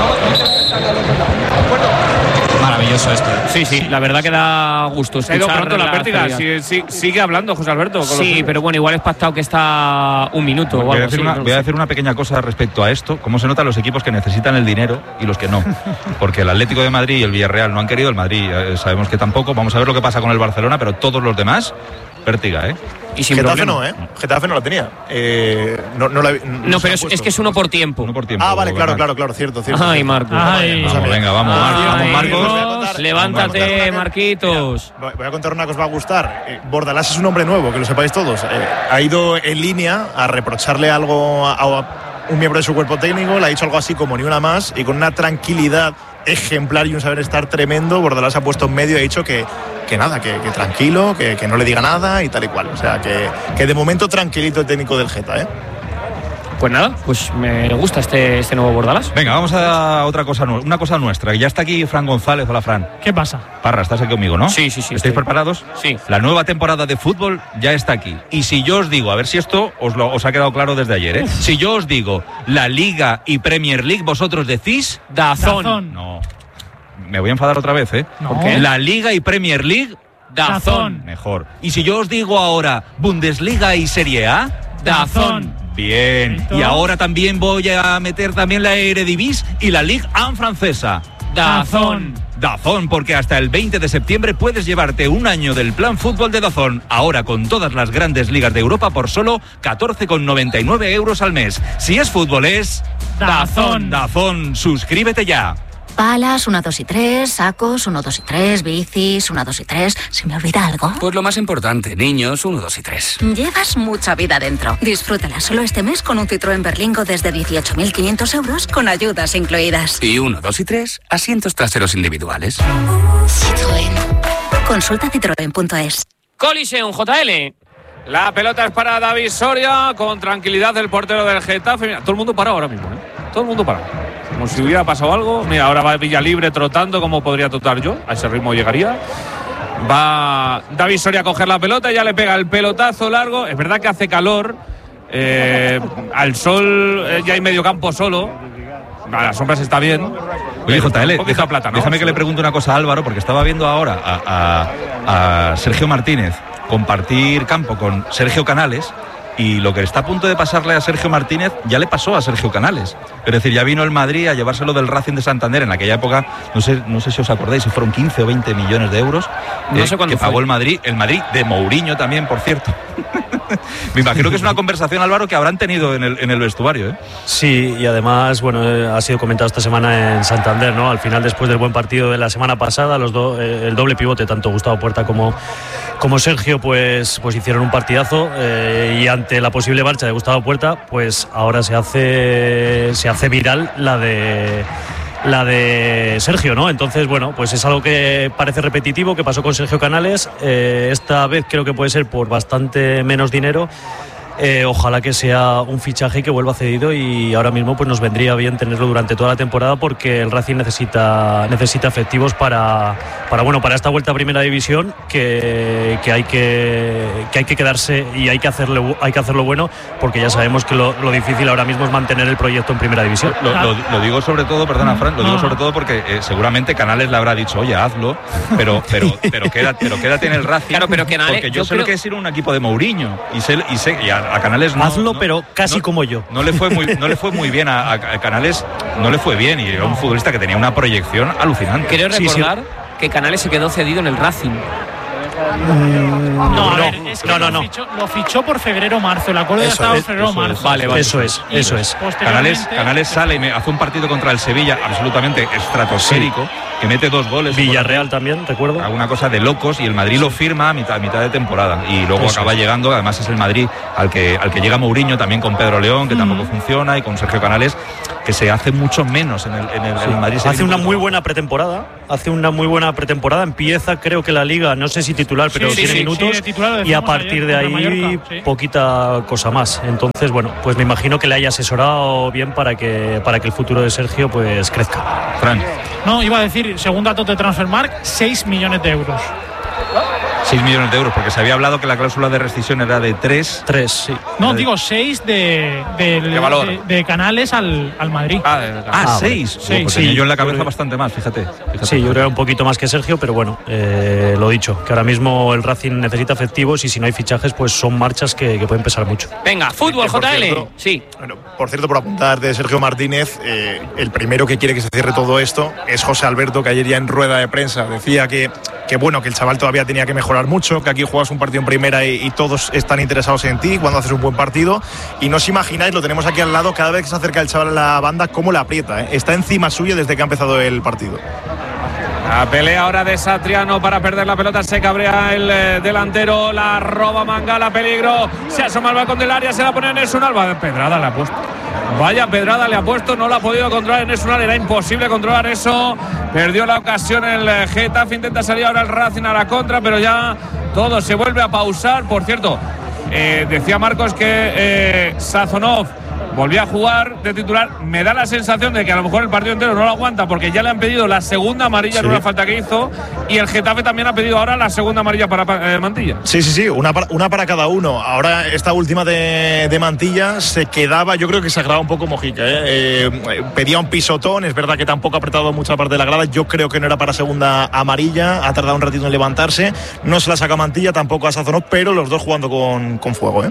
S2: Maravilloso esto. Sí, sí, la verdad que da gusto escuchar.
S6: Se ha ido pronto la pértiga, sí, sí, sigue hablando José Alberto. Con
S2: sí,
S6: los...
S2: pero bueno, igual es pactado que está un minuto
S9: voy,
S2: o algo
S9: a decir
S2: así,
S9: una,
S2: no
S9: voy a decir una pequeña cosa respecto a esto. ¿Cómo se notan los equipos que necesitan el dinero y los que no? Porque el Atlético de Madrid y el Villarreal no han querido, el Madrid eh, sabemos que tampoco. Vamos a ver lo que pasa con el Barcelona, pero todos los demás, pértiga, ¿eh?
S7: Y sin Getafe problema. no, ¿eh? Getafe no la tenía. Eh, no, no, la, no,
S2: no pero es, es que es uno por tiempo.
S9: Uno por tiempo.
S7: Ah, vale, claro, claro, claro, cierto, cierto.
S2: Ay, Marcos.
S9: Ay. Vamos, venga, vamos, Ay, vamos, Marcos.
S2: Marcos. Levántate, Marquitos.
S7: Mira, voy a contar una que os va a gustar. Eh, Bordalás es un hombre nuevo, que lo sepáis todos. Eh, ha ido en línea a reprocharle algo a, a un miembro de su cuerpo técnico, le ha dicho algo así como ni una más, y con una tranquilidad ejemplar y un saber estar tremendo, Bordalás se ha puesto en medio y ha dicho que que nada, que, que tranquilo, que, que no le diga nada y tal y cual. O sea, que, que de momento tranquilito el técnico del Geta, ¿eh?
S2: Pues nada, pues me gusta este, este nuevo Bordalás.
S9: Venga, vamos a otra cosa, una cosa nuestra. Ya está aquí Fran González. Hola, Fran.
S18: ¿Qué pasa?
S9: Parra, estás aquí conmigo, ¿no?
S2: Sí, sí, sí.
S9: ¿Estáis preparados?
S2: Sí.
S9: La nueva temporada de fútbol ya está aquí. Y si yo os digo, a ver si esto os, lo, os ha quedado claro desde ayer, ¿eh? Uf. Si yo os digo la Liga y Premier League, vosotros decís
S2: Dazón.
S18: Dazón.
S9: No. Me voy a enfadar otra vez, ¿eh?
S18: No.
S2: ¿Por qué?
S9: La Liga y Premier League,
S2: Dazón.
S9: Mejor. Y si yo os digo ahora Bundesliga y Serie A,
S2: Dazón.
S9: Bien. Y ahora también voy a meter también la Eredivisie y la Ligue uno francesa.
S2: Dazón.
S9: Dazón, porque hasta el veinte de septiembre puedes llevarte un año del plan fútbol de Dazón, ahora con todas las grandes ligas de Europa por solo catorce con noventa y nueve euros al mes. Si es fútbol es
S18: Dazón.
S9: Dazón, suscríbete ya.
S11: Palas, una, dos y tres, sacos, uno, dos y tres, bicis, una, dos y tres. ¿Se me olvida algo?
S20: Pues lo más importante, niños, uno, dos y tres.
S11: Llevas mucha vida dentro. Disfrútala solo este mes con un Citroën Berlingo desde dieciocho mil quinientos euros con ayudas incluidas.
S20: Y uno, dos y tres, asientos traseros individuales.
S11: Citroën. Consulta citroen punto es.
S2: Coliseum, J L.
S6: La pelota es para David Soria, con tranquilidad el portero del Getafe. Mira, todo el mundo parado ahora mismo, ¿eh? Todo el mundo parado. Como si hubiera pasado algo. Mira, ahora va Villalibre trotando, como podría trotar yo. A ese ritmo llegaría. Va David Soria a coger la pelota, ya le pega el pelotazo largo. Es verdad que hace calor. Eh, al sol eh, ya hay medio campo solo. A las sombras está bien.
S9: Oye, J L, deja,
S6: plata, ¿no?
S9: déjame que le pregunte una cosa a Álvaro, porque estaba viendo ahora a, a, a Sergio Martínez compartir campo con Sergio Canales, y lo que está a punto de pasarle a Sergio Martínez ya le pasó a Sergio Canales. Es decir, ya vino el Madrid a llevárselo del Racing de Santander en aquella época, no sé, no sé si os acordáis, si fueron quince o veinte millones de euros
S2: no
S9: eh,
S2: sé
S9: que pagó
S2: fue.
S9: el Madrid, el Madrid de Mourinho también, por cierto. Me imagino que es una conversación, Álvaro, que habrán tenido en el, en el vestuario, ¿eh?
S14: Sí, y además, bueno, eh, ha sido comentado esta semana en Santander, ¿no? Al final, después del buen partido de la semana pasada, los do, eh, el doble pivote, tanto Gustavo Puerta como, como Sergio, pues, pues hicieron un partidazo, eh, y ante la posible marcha de Gustavo Puerta, pues ahora se hace, se hace viral la de... la de Sergio, ¿no? Entonces, bueno, pues es algo que parece repetitivo, que pasó con Sergio Canales. Eh, esta vez creo que puede ser por bastante menos dinero. Eh, ojalá que sea un fichaje que vuelva cedido y ahora mismo pues nos vendría bien tenerlo durante toda la temporada porque el Racing necesita necesita efectivos para, para bueno para esta vuelta a Primera División que, que hay que que hay que quedarse y hay que hacerlo hay que hacerlo bueno porque ya sabemos que lo, lo difícil ahora mismo es mantener el proyecto en Primera División.
S9: Lo, lo, lo digo sobre todo, perdona Fran, lo digo sobre todo porque eh, seguramente Canales le habrá dicho, oye, hazlo, pero pero pero quédate, pero quédate en el Racing.
S2: Claro, pero Canales,
S9: porque yo,
S2: yo
S9: sé
S2: creo...
S9: lo que es ir a un equipo de Mourinho y sé y sé y a, a Canales no,
S14: hazlo,
S9: no,
S14: pero casi
S9: no,
S14: como yo.
S9: No le fue muy no le fue muy bien a, a Canales, no le fue bien y era un futbolista que tenía una proyección alucinante.
S2: Quiero recordar sí, sí. que Canales se quedó cedido en el Racing.
S18: No, no, a ver, es que
S14: no, no,
S18: lo,
S14: no.
S18: Fichó, lo fichó por febrero marzo. El acuerdo ya estaba en febrero marzo.
S14: Vale, vale. Eso es, eso es.
S9: Canales, Canales sale y me hace un partido contra el Sevilla absolutamente estratosférico, sí. que mete dos goles.
S14: Villarreal también, recuerdo.
S9: Alguna cosa de locos y el Madrid sí. lo firma a mitad, a mitad de temporada y luego eso acaba es. llegando. Además es el Madrid al que al que llega Mourinho también con Pedro León, que mm. tampoco funciona, y con Sergio Canales, que se hace mucho menos en el, en el, sí. el Madrid.
S14: Hace una muy buena pretemporada. Hace una muy buena pretemporada. Empieza, creo que la Liga, no sé si titular, pero
S18: sí,
S14: tiene
S18: sí,
S14: minutos.
S18: Sí, titular,
S14: y a partir de ahí, Mallorca, sí. poquita cosa más. Entonces, bueno, pues me imagino que le haya asesorado bien para que, para que el futuro de Sergio pues crezca.
S9: Fran.
S18: No, iba a decir, según datos de Transfermarkt, seis millones de euros.
S9: seis millones de euros, porque se había hablado que la cláusula de rescisión era de tres.
S14: tres, sí.
S18: No, digo seis de, de,
S9: ¿De, valor?
S18: de, de Canales al, al Madrid.
S9: Ah, de, ah, ah seis.
S14: Sí,
S9: pues
S14: sí,
S9: tenía yo en la cabeza
S14: creo,
S9: bastante más, fíjate. fíjate
S14: sí, yo creo un poquito más que Sergio, pero bueno, eh, lo dicho, que ahora mismo el Racing necesita efectivos y si no hay fichajes, pues son marchas que, que pueden pesar mucho.
S2: Venga, fútbol, J L.
S7: Cierto,
S2: sí.
S7: Bueno, por cierto, por apuntar de Sergio Martínez, eh, el primero que quiere que se cierre todo esto es José Alberto, que ayer ya en rueda de prensa decía que, que bueno, que el chaval todavía tenía que mejorar mucho, que aquí juegas un partido en primera y, y todos están interesados en ti cuando haces un buen partido. Y no os imagináis, lo tenemos aquí al lado, cada vez que se acerca el chaval a la banda, cómo le aprieta, ¿eh? Está encima suyo desde que ha empezado el partido.
S6: La pelea ahora de Satriano para perder la pelota, se cabrea el eh, delantero, la roba Mangala, peligro, se asoma al balcón del área, se la pone en Nesun Alba, pedrada le ha puesto. Vaya pedrada le ha puesto, no la ha podido controlar en Nesun Alba, era imposible controlar eso, perdió la ocasión el Getafe, intenta salir ahora el Racing a la contra, pero ya todo se vuelve a pausar. Por cierto, eh, decía Marcos que eh, Sazonov volvió a jugar de titular. Me da la sensación de que a lo mejor el partido entero no lo aguanta porque ya le han pedido la segunda amarilla en sí. una falta que hizo, y el Getafe también ha pedido ahora la segunda amarilla para eh, Mantilla.
S7: Sí, sí, sí, una para, una para cada uno. Ahora esta última de, de Mantilla se quedaba, yo creo que se agrava un poco Mojica, ¿eh? Eh, pedía un pisotón, es verdad que tampoco ha apretado mucha parte de la grada, yo creo que no era para segunda amarilla, ha tardado un ratito en levantarse, no se la saca Mantilla, tampoco a Sazonov, pero los dos jugando con, con fuego, ¿eh?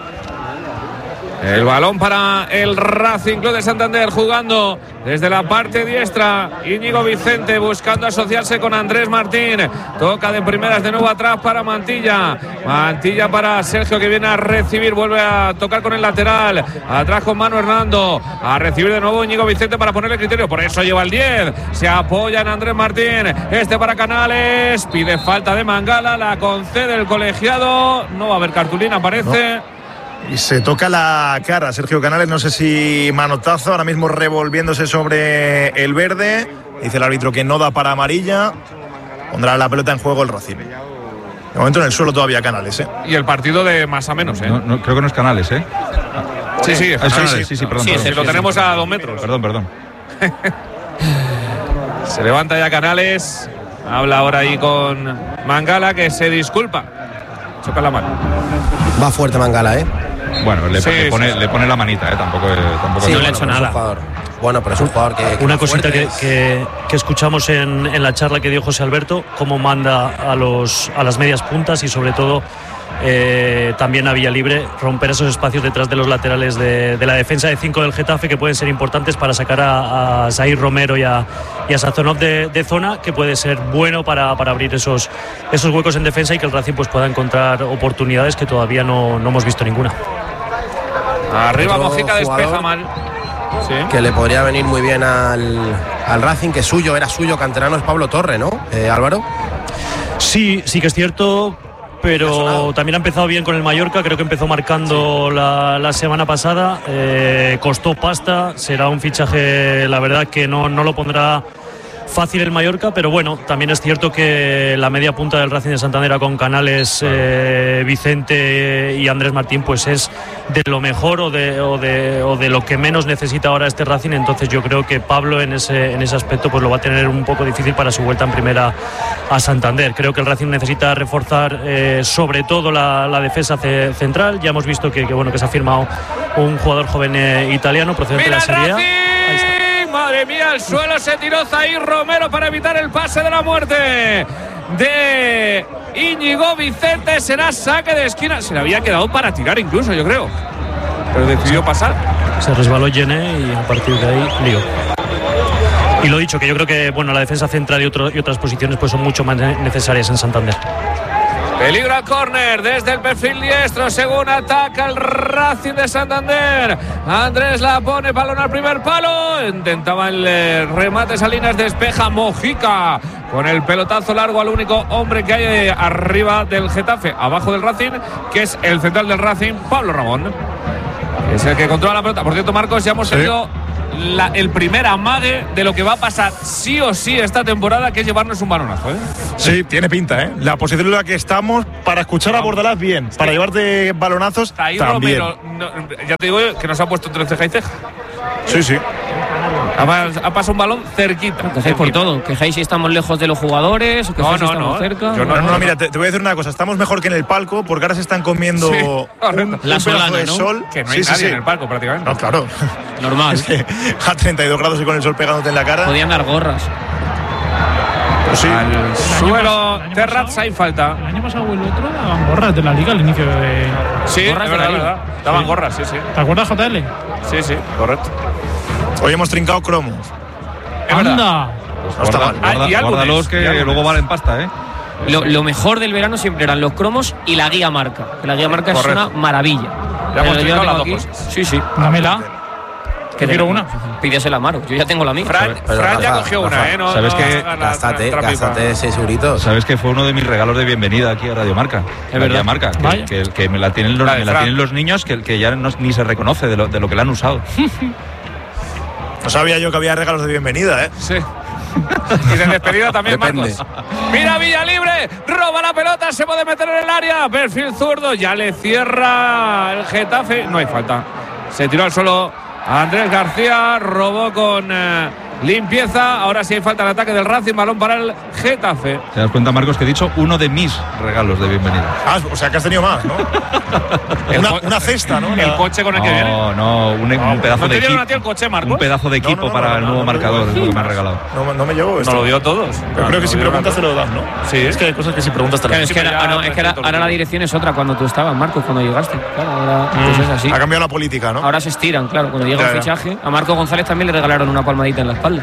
S6: El balón para el Racing Club de Santander, jugando desde la parte diestra. Íñigo Vicente buscando asociarse con Andrés Martín. Toca de primeras de nuevo atrás para Mantilla. Mantilla para Sergio, que viene a recibir. Vuelve a tocar con el lateral. Atrás con Manu Hernando. A recibir de nuevo Íñigo Vicente para ponerle criterio. Por eso lleva el diez. Se apoya en Andrés Martín. Este para Canales. Pide falta de Mangala. La concede el colegiado. No va a haber cartulina, parece.
S7: No. Y se toca la cara Sergio Canales, no sé si manotazo, ahora mismo revolviéndose sobre el verde. Dice el árbitro que no da para amarilla. Pondrá la pelota en juego el Racing. De momento en el suelo todavía Canales, ¿eh?
S6: Y el partido de más a menos, ¿eh?
S9: No, no, creo que no es Canales, ¿eh?
S6: Sí, sí, es
S9: Canales, sí, sí, sí, perdón.
S6: Sí,
S9: perdón,
S6: sí, lo
S9: sí,
S6: tenemos
S9: sí,
S6: a dos metros.
S9: Perdón, perdón.
S6: Se levanta ya Canales. Habla ahora ahí con Mangala, que se disculpa. Choca la mano.
S8: Va fuerte Mangala, ¿eh?
S9: Bueno, le,
S6: sí,
S9: le, pone,
S6: sí.
S9: le pone la manita, ¿eh? Tampoco, tampoco
S2: sí,
S9: no
S2: le ha hecho nada.
S8: Bueno, pero es un jugador que... que
S14: Una cosita que, que, que escuchamos en, en la charla que dio José Alberto, cómo manda a, los, a las medias puntas y sobre todo eh, también a vía libre romper esos espacios detrás de los laterales de, de la defensa de cinco del Getafe, que pueden ser importantes para sacar a, a Zair Romero y a, y a Sazonov de, de zona, que puede ser bueno para, para abrir esos, esos huecos en defensa y que el Racing pues, pueda encontrar oportunidades que todavía no, no hemos visto ninguna.
S6: Arriba Mojica, despeja mal. Sí.
S8: Que le podría venir muy bien al, al Racing, que suyo, era suyo, canterano, es Pablo Torre, ¿no, eh, Álvaro?
S14: Sí, sí que es cierto, pero también ha empezado bien con el Mallorca, creo que empezó marcando sí. la, la semana pasada, eh, costó pasta, será un fichaje, la verdad que no, no lo pondrá fácil el Mallorca, pero bueno, también es cierto que la media punta del Racing de Santander con Canales, eh, Vicente y Andrés Martín, pues es de lo mejor o de, o, de, o de lo que menos necesita ahora este Racing. Entonces yo creo que Pablo en ese, en ese aspecto pues lo va a tener un poco difícil para su vuelta en primera a Santander. Creo que el Racing necesita reforzar eh, sobre todo la, la defensa ce, central. Ya hemos visto que, que, bueno, que se ha firmado un jugador joven eh, italiano procedente de la Serie A. Ahí está.
S6: Madre mía, al suelo se tiró Zair Romero para evitar el pase de la muerte de Íñigo Vicente. Será saque de esquina. Se le había quedado para tirar incluso, yo creo, pero decidió pasar.
S14: Se resbaló Gené y a partir de ahí lío. Y lo dicho, que yo creo que bueno, la defensa central y, otro, y otras posiciones pues son mucho más necesarias en Santander.
S6: Peligro al córner desde el perfil diestro, según ataca el Racing de Santander. Andrés la pone, balón al primer palo. Intentaba el eh, remate, Salinas despeja. Mojica con el pelotazo largo al único hombre que hay eh, arriba del Getafe, abajo del Racing, que es el central del Racing, Pablo Ramón. Es el que controla la pelota. Por cierto, Marcos, ya hemos tenido sí. La, el primer amague de lo que va a pasar sí o sí esta temporada, que es llevarnos un balonazo, ¿eh?
S7: Sí, tiene pinta, ¿eh? La posición en la que estamos para escuchar a Bordalás bien, para llevarte balonazos
S6: ahí
S7: también.
S6: Romero, no, ya te digo que nos ha puesto entre ceja y ceja.
S7: Sí, sí.
S6: Ha, ha pasado un balón cerquita.
S2: Quejáis por todo. Quejáis si estamos lejos de los jugadores.
S6: No, no,
S2: si estamos
S6: no.
S2: cerca.
S7: Yo no, no, no, no, mira, te, te voy a decir una cosa. Estamos mejor que en el palco porque ahora se están comiendo
S6: sí,
S7: un,
S2: la
S7: un
S2: solana,
S7: pedazo de
S2: ¿no?
S7: sol.
S6: Que no hay
S7: sí,
S6: nadie
S7: sí, sí.
S6: en el palco prácticamente.
S7: No, claro.
S2: Normal.
S7: Es que a treinta y dos grados y con el sol pegándote en la cara.
S2: Podían dar gorras.
S7: Pues sí.
S6: Al suelo, Terraz, hay falta.
S18: El año pasado o el otro daban gorras de la liga al inicio de.
S6: Sí,
S18: gorras
S6: es
S18: de
S6: verdad,
S18: la liga.
S6: verdad. Daban
S18: sí.
S6: gorras, sí, sí.
S18: ¿Te acuerdas, J L?
S6: Sí, sí, correcto.
S7: Hoy hemos trincado cromos.
S18: ¡Anda!
S7: No está mal.
S6: Ah, y álbumes,
S9: Guárdalos que
S6: y álbumes.
S9: luego valen pasta, ¿eh?
S2: Lo, lo mejor del verano siempre eran los cromos y la guía marca. Que la guía marca
S6: correcto.
S2: es una maravilla.
S6: Ya hemos
S2: Pero yo
S6: trincado
S2: la
S6: las
S2: tengo
S6: dos
S2: aquí.
S6: cosas.
S2: Sí, sí.
S18: Dámela.
S2: Que
S18: quiero
S2: te-
S18: una.
S2: Pídesela a Maro. Yo ya tengo la mía.
S6: Fran,
S8: Pero,
S6: Fran ya
S8: Rafa,
S6: cogió
S8: Rafa,
S6: una, ¿eh? No,
S9: ¿sabes
S6: no
S9: qué?
S6: hagas la
S8: Gástate,
S6: tra- trapipa.
S8: gástate seis euritos.
S9: Sabes que fue uno de mis regalos de bienvenida aquí a Radio Marca. La
S2: verdad.
S9: Guía Marca,
S18: Vaya.
S9: que, que, que me la tienen los,
S6: La de
S9: me la
S6: Fran.
S9: tienen los niños que, que ya no, ni se reconoce de lo, de lo que la han usado.
S7: No sabía yo que había regalos de bienvenida, ¿eh?
S6: Sí. Y de despedida también,
S8: Depende.
S6: Marcos. Mira Villa libre, roba la pelota, se puede meter en el área. Perfil zurdo, ya le cierra el Getafe. No hay falta. Se tiró al suelo Andrés García, robó con eh, limpieza. Ahora sí hay falta el ataque del Racing, balón para el Getafe.
S9: ¿Te das cuenta, Marcos, que he dicho uno de mis regalos de bienvenida?
S7: Ah, o sea que has tenido más, ¿no? una, una cesta, ¿no?
S6: El
S7: La-
S6: coche con el que viene.
S9: No, no, un, un pedazo
S6: ¿No
S9: de
S6: te dieron
S9: equipo.
S6: a ti el coche, Marcos?
S9: Un pedazo de
S7: No,
S9: equipo
S7: no, no,
S9: para
S7: no,
S9: el
S7: no,
S9: nuevo
S7: no, no,
S9: marcador,
S7: no,
S9: es lo que me
S7: no,
S9: han regalado.
S7: No, no me llegó esto.
S6: No lo dio a todos.
S7: Pero creo que si
S6: No lo dio a
S7: preguntas te
S6: todos.
S7: lo dan, ¿no?
S6: Sí.
S7: Es que hay cosas que si preguntas te lo
S2: Claro,
S7: dan.
S2: es que,
S6: pero
S2: ahora,
S6: ya
S2: ah, no, es que ahora,
S6: respeto
S2: ahora la
S6: todo.
S2: dirección es otra cuando tú estabas, Marcos, cuando llegaste. Claro, ahora pues es así.
S7: Ha cambiado la política, ¿no?
S2: Ahora se estiran, claro. Cuando llega
S7: Ya,
S2: el
S7: ya.
S2: fichaje, a Marco González también le regalaron una palmadita en la espalda.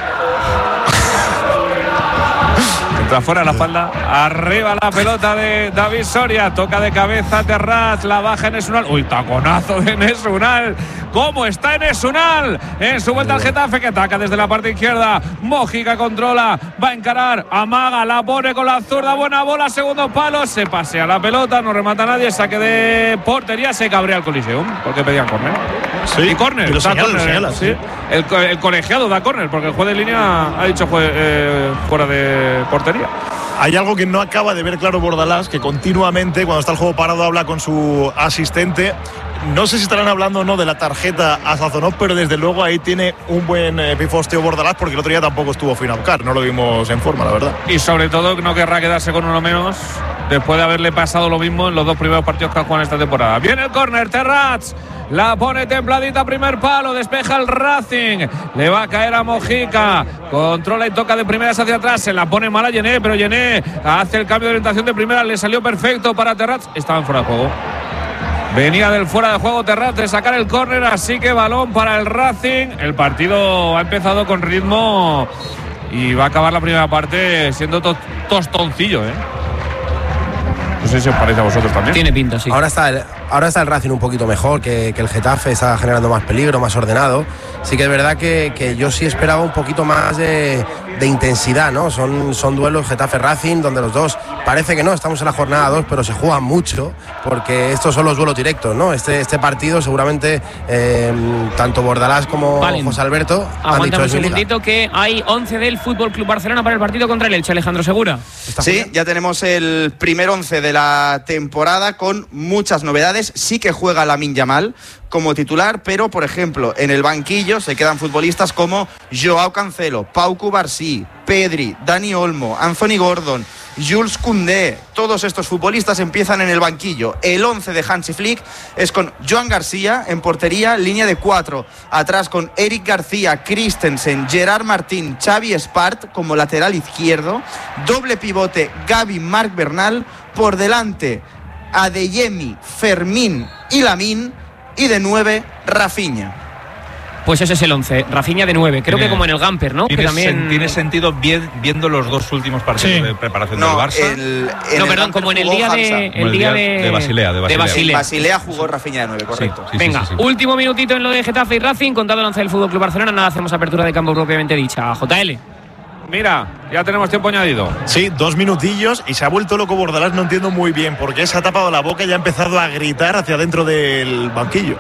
S6: Entra fuera la espalda, arriba la pelota de David Soria, toca de cabeza Terraz, la baja en Esunal. Uy, taconazo de Esunal. ¿Cómo está en Esunal? En su vuelta al Getafe, que ataca desde la parte izquierda. Mojica controla, va a encarar, amaga, la pone con la zurda, buena bola, segundo palo, se pasea la pelota, no remata nadie, saque de portería, se cabrea el Coliseum, porque pedían córner.
S7: Sí,
S6: Y córner,
S7: y lo
S6: da
S7: señala, lo
S6: córner,
S7: señala,
S6: sí.
S7: sí.
S6: El, co- el colegiado da córner, porque el juez de línea ha dicho jue- eh, fuera de portería.
S7: Hay algo que no acaba de ver claro Bordalás, que continuamente, cuando está el juego parado, habla con su asistente. No sé si estarán hablando o no de la tarjeta a Sazonov, pero desde luego ahí tiene un buen eh, pifosteo Bordalás, porque el otro día tampoco estuvo Finaucar, no lo vimos en forma, la verdad.
S6: Y sobre todo no querrá quedarse con uno menos después de haberle pasado lo mismo en los dos primeros partidos que ha jugado en esta temporada. Viene el córner, Terraz. La pone templadita, primer palo, despeja el Racing. Le va a caer a Mojica. Controla y toca de primeras hacia atrás. Se la pone mal a Yené, pero Yené hace el cambio de orientación de primera. Le salió perfecto para Terraz. Estaba en fuera de juego. Venía del fuera de juego Terraz de sacar el córner, así que balón para el Racing. El partido ha empezado con ritmo y va a acabar la primera parte siendo to- tostoncillo, ¿eh? No sé si os parece a vosotros también.
S2: Tiene pinta, sí.
S8: Ahora está el, ahora está el Racing un poquito mejor que, que el Getafe, está generando más peligro, más ordenado. Sí que es verdad que, que yo sí esperaba un poquito más de, de intensidad, ¿no? Son, son duelos Getafe-Racing donde los dos parece que no, estamos en la jornada dos, pero se juega mucho, porque estos son los duelos directos, ¿no? Este, este partido seguramente eh, tanto Bordalás como
S2: vale.
S8: José Alberto han dicho
S2: un segundito que hay once del Fútbol Club Barcelona para el partido contra el Elche. Alejandro Segura.
S21: Sí, ya tenemos el primer once de la temporada con muchas novedades. Sí que juega Lamine Yamal como titular, pero por ejemplo en el banquillo se quedan futbolistas como Joao Cancelo, Pau Cubarsí, Pedri, Dani Olmo, Anthony Gordon, Jules Koundé. Todos estos futbolistas empiezan en el banquillo. El once de Hansi Flick es con Joan García en portería, línea de cuatro, atrás con Eric García, Christensen, Gerard Martín, Xavi Espart como lateral izquierdo, doble pivote Gavi, Marc Bernal, por delante Adeyemi, Fermín y Lamine, y de nueve Rafinha.
S2: Pues ese es el once, Rafinha de nueve, creo
S9: tiene,
S2: que como en el Gamper, ¿no?
S9: Tiene,
S2: que también...
S9: sen, tiene sentido bien, viendo los dos últimos partidos sí. de preparación
S21: no,
S9: del Barça.
S21: El, en
S2: no,
S21: el
S2: perdón, como en el día de, el
S9: el
S2: día
S9: día
S2: de,
S9: de Basilea. De Basilea,
S2: de Basilea.
S21: En Basilea jugó Rafinha de nueve, correcto.
S9: Sí, sí,
S2: Venga,
S9: sí, sí, sí.
S2: último minutito en lo de Getafe y Racing, contado el once del Fútbol Club Barcelona, nada, hacemos apertura de campo propiamente dicha. J L.
S6: Mira, ya tenemos tiempo añadido.
S7: Sí, dos minutillos y se ha vuelto loco Bordalás, no entiendo muy bien por qué se ha tapado la boca y ha empezado a gritar hacia dentro del banquillo.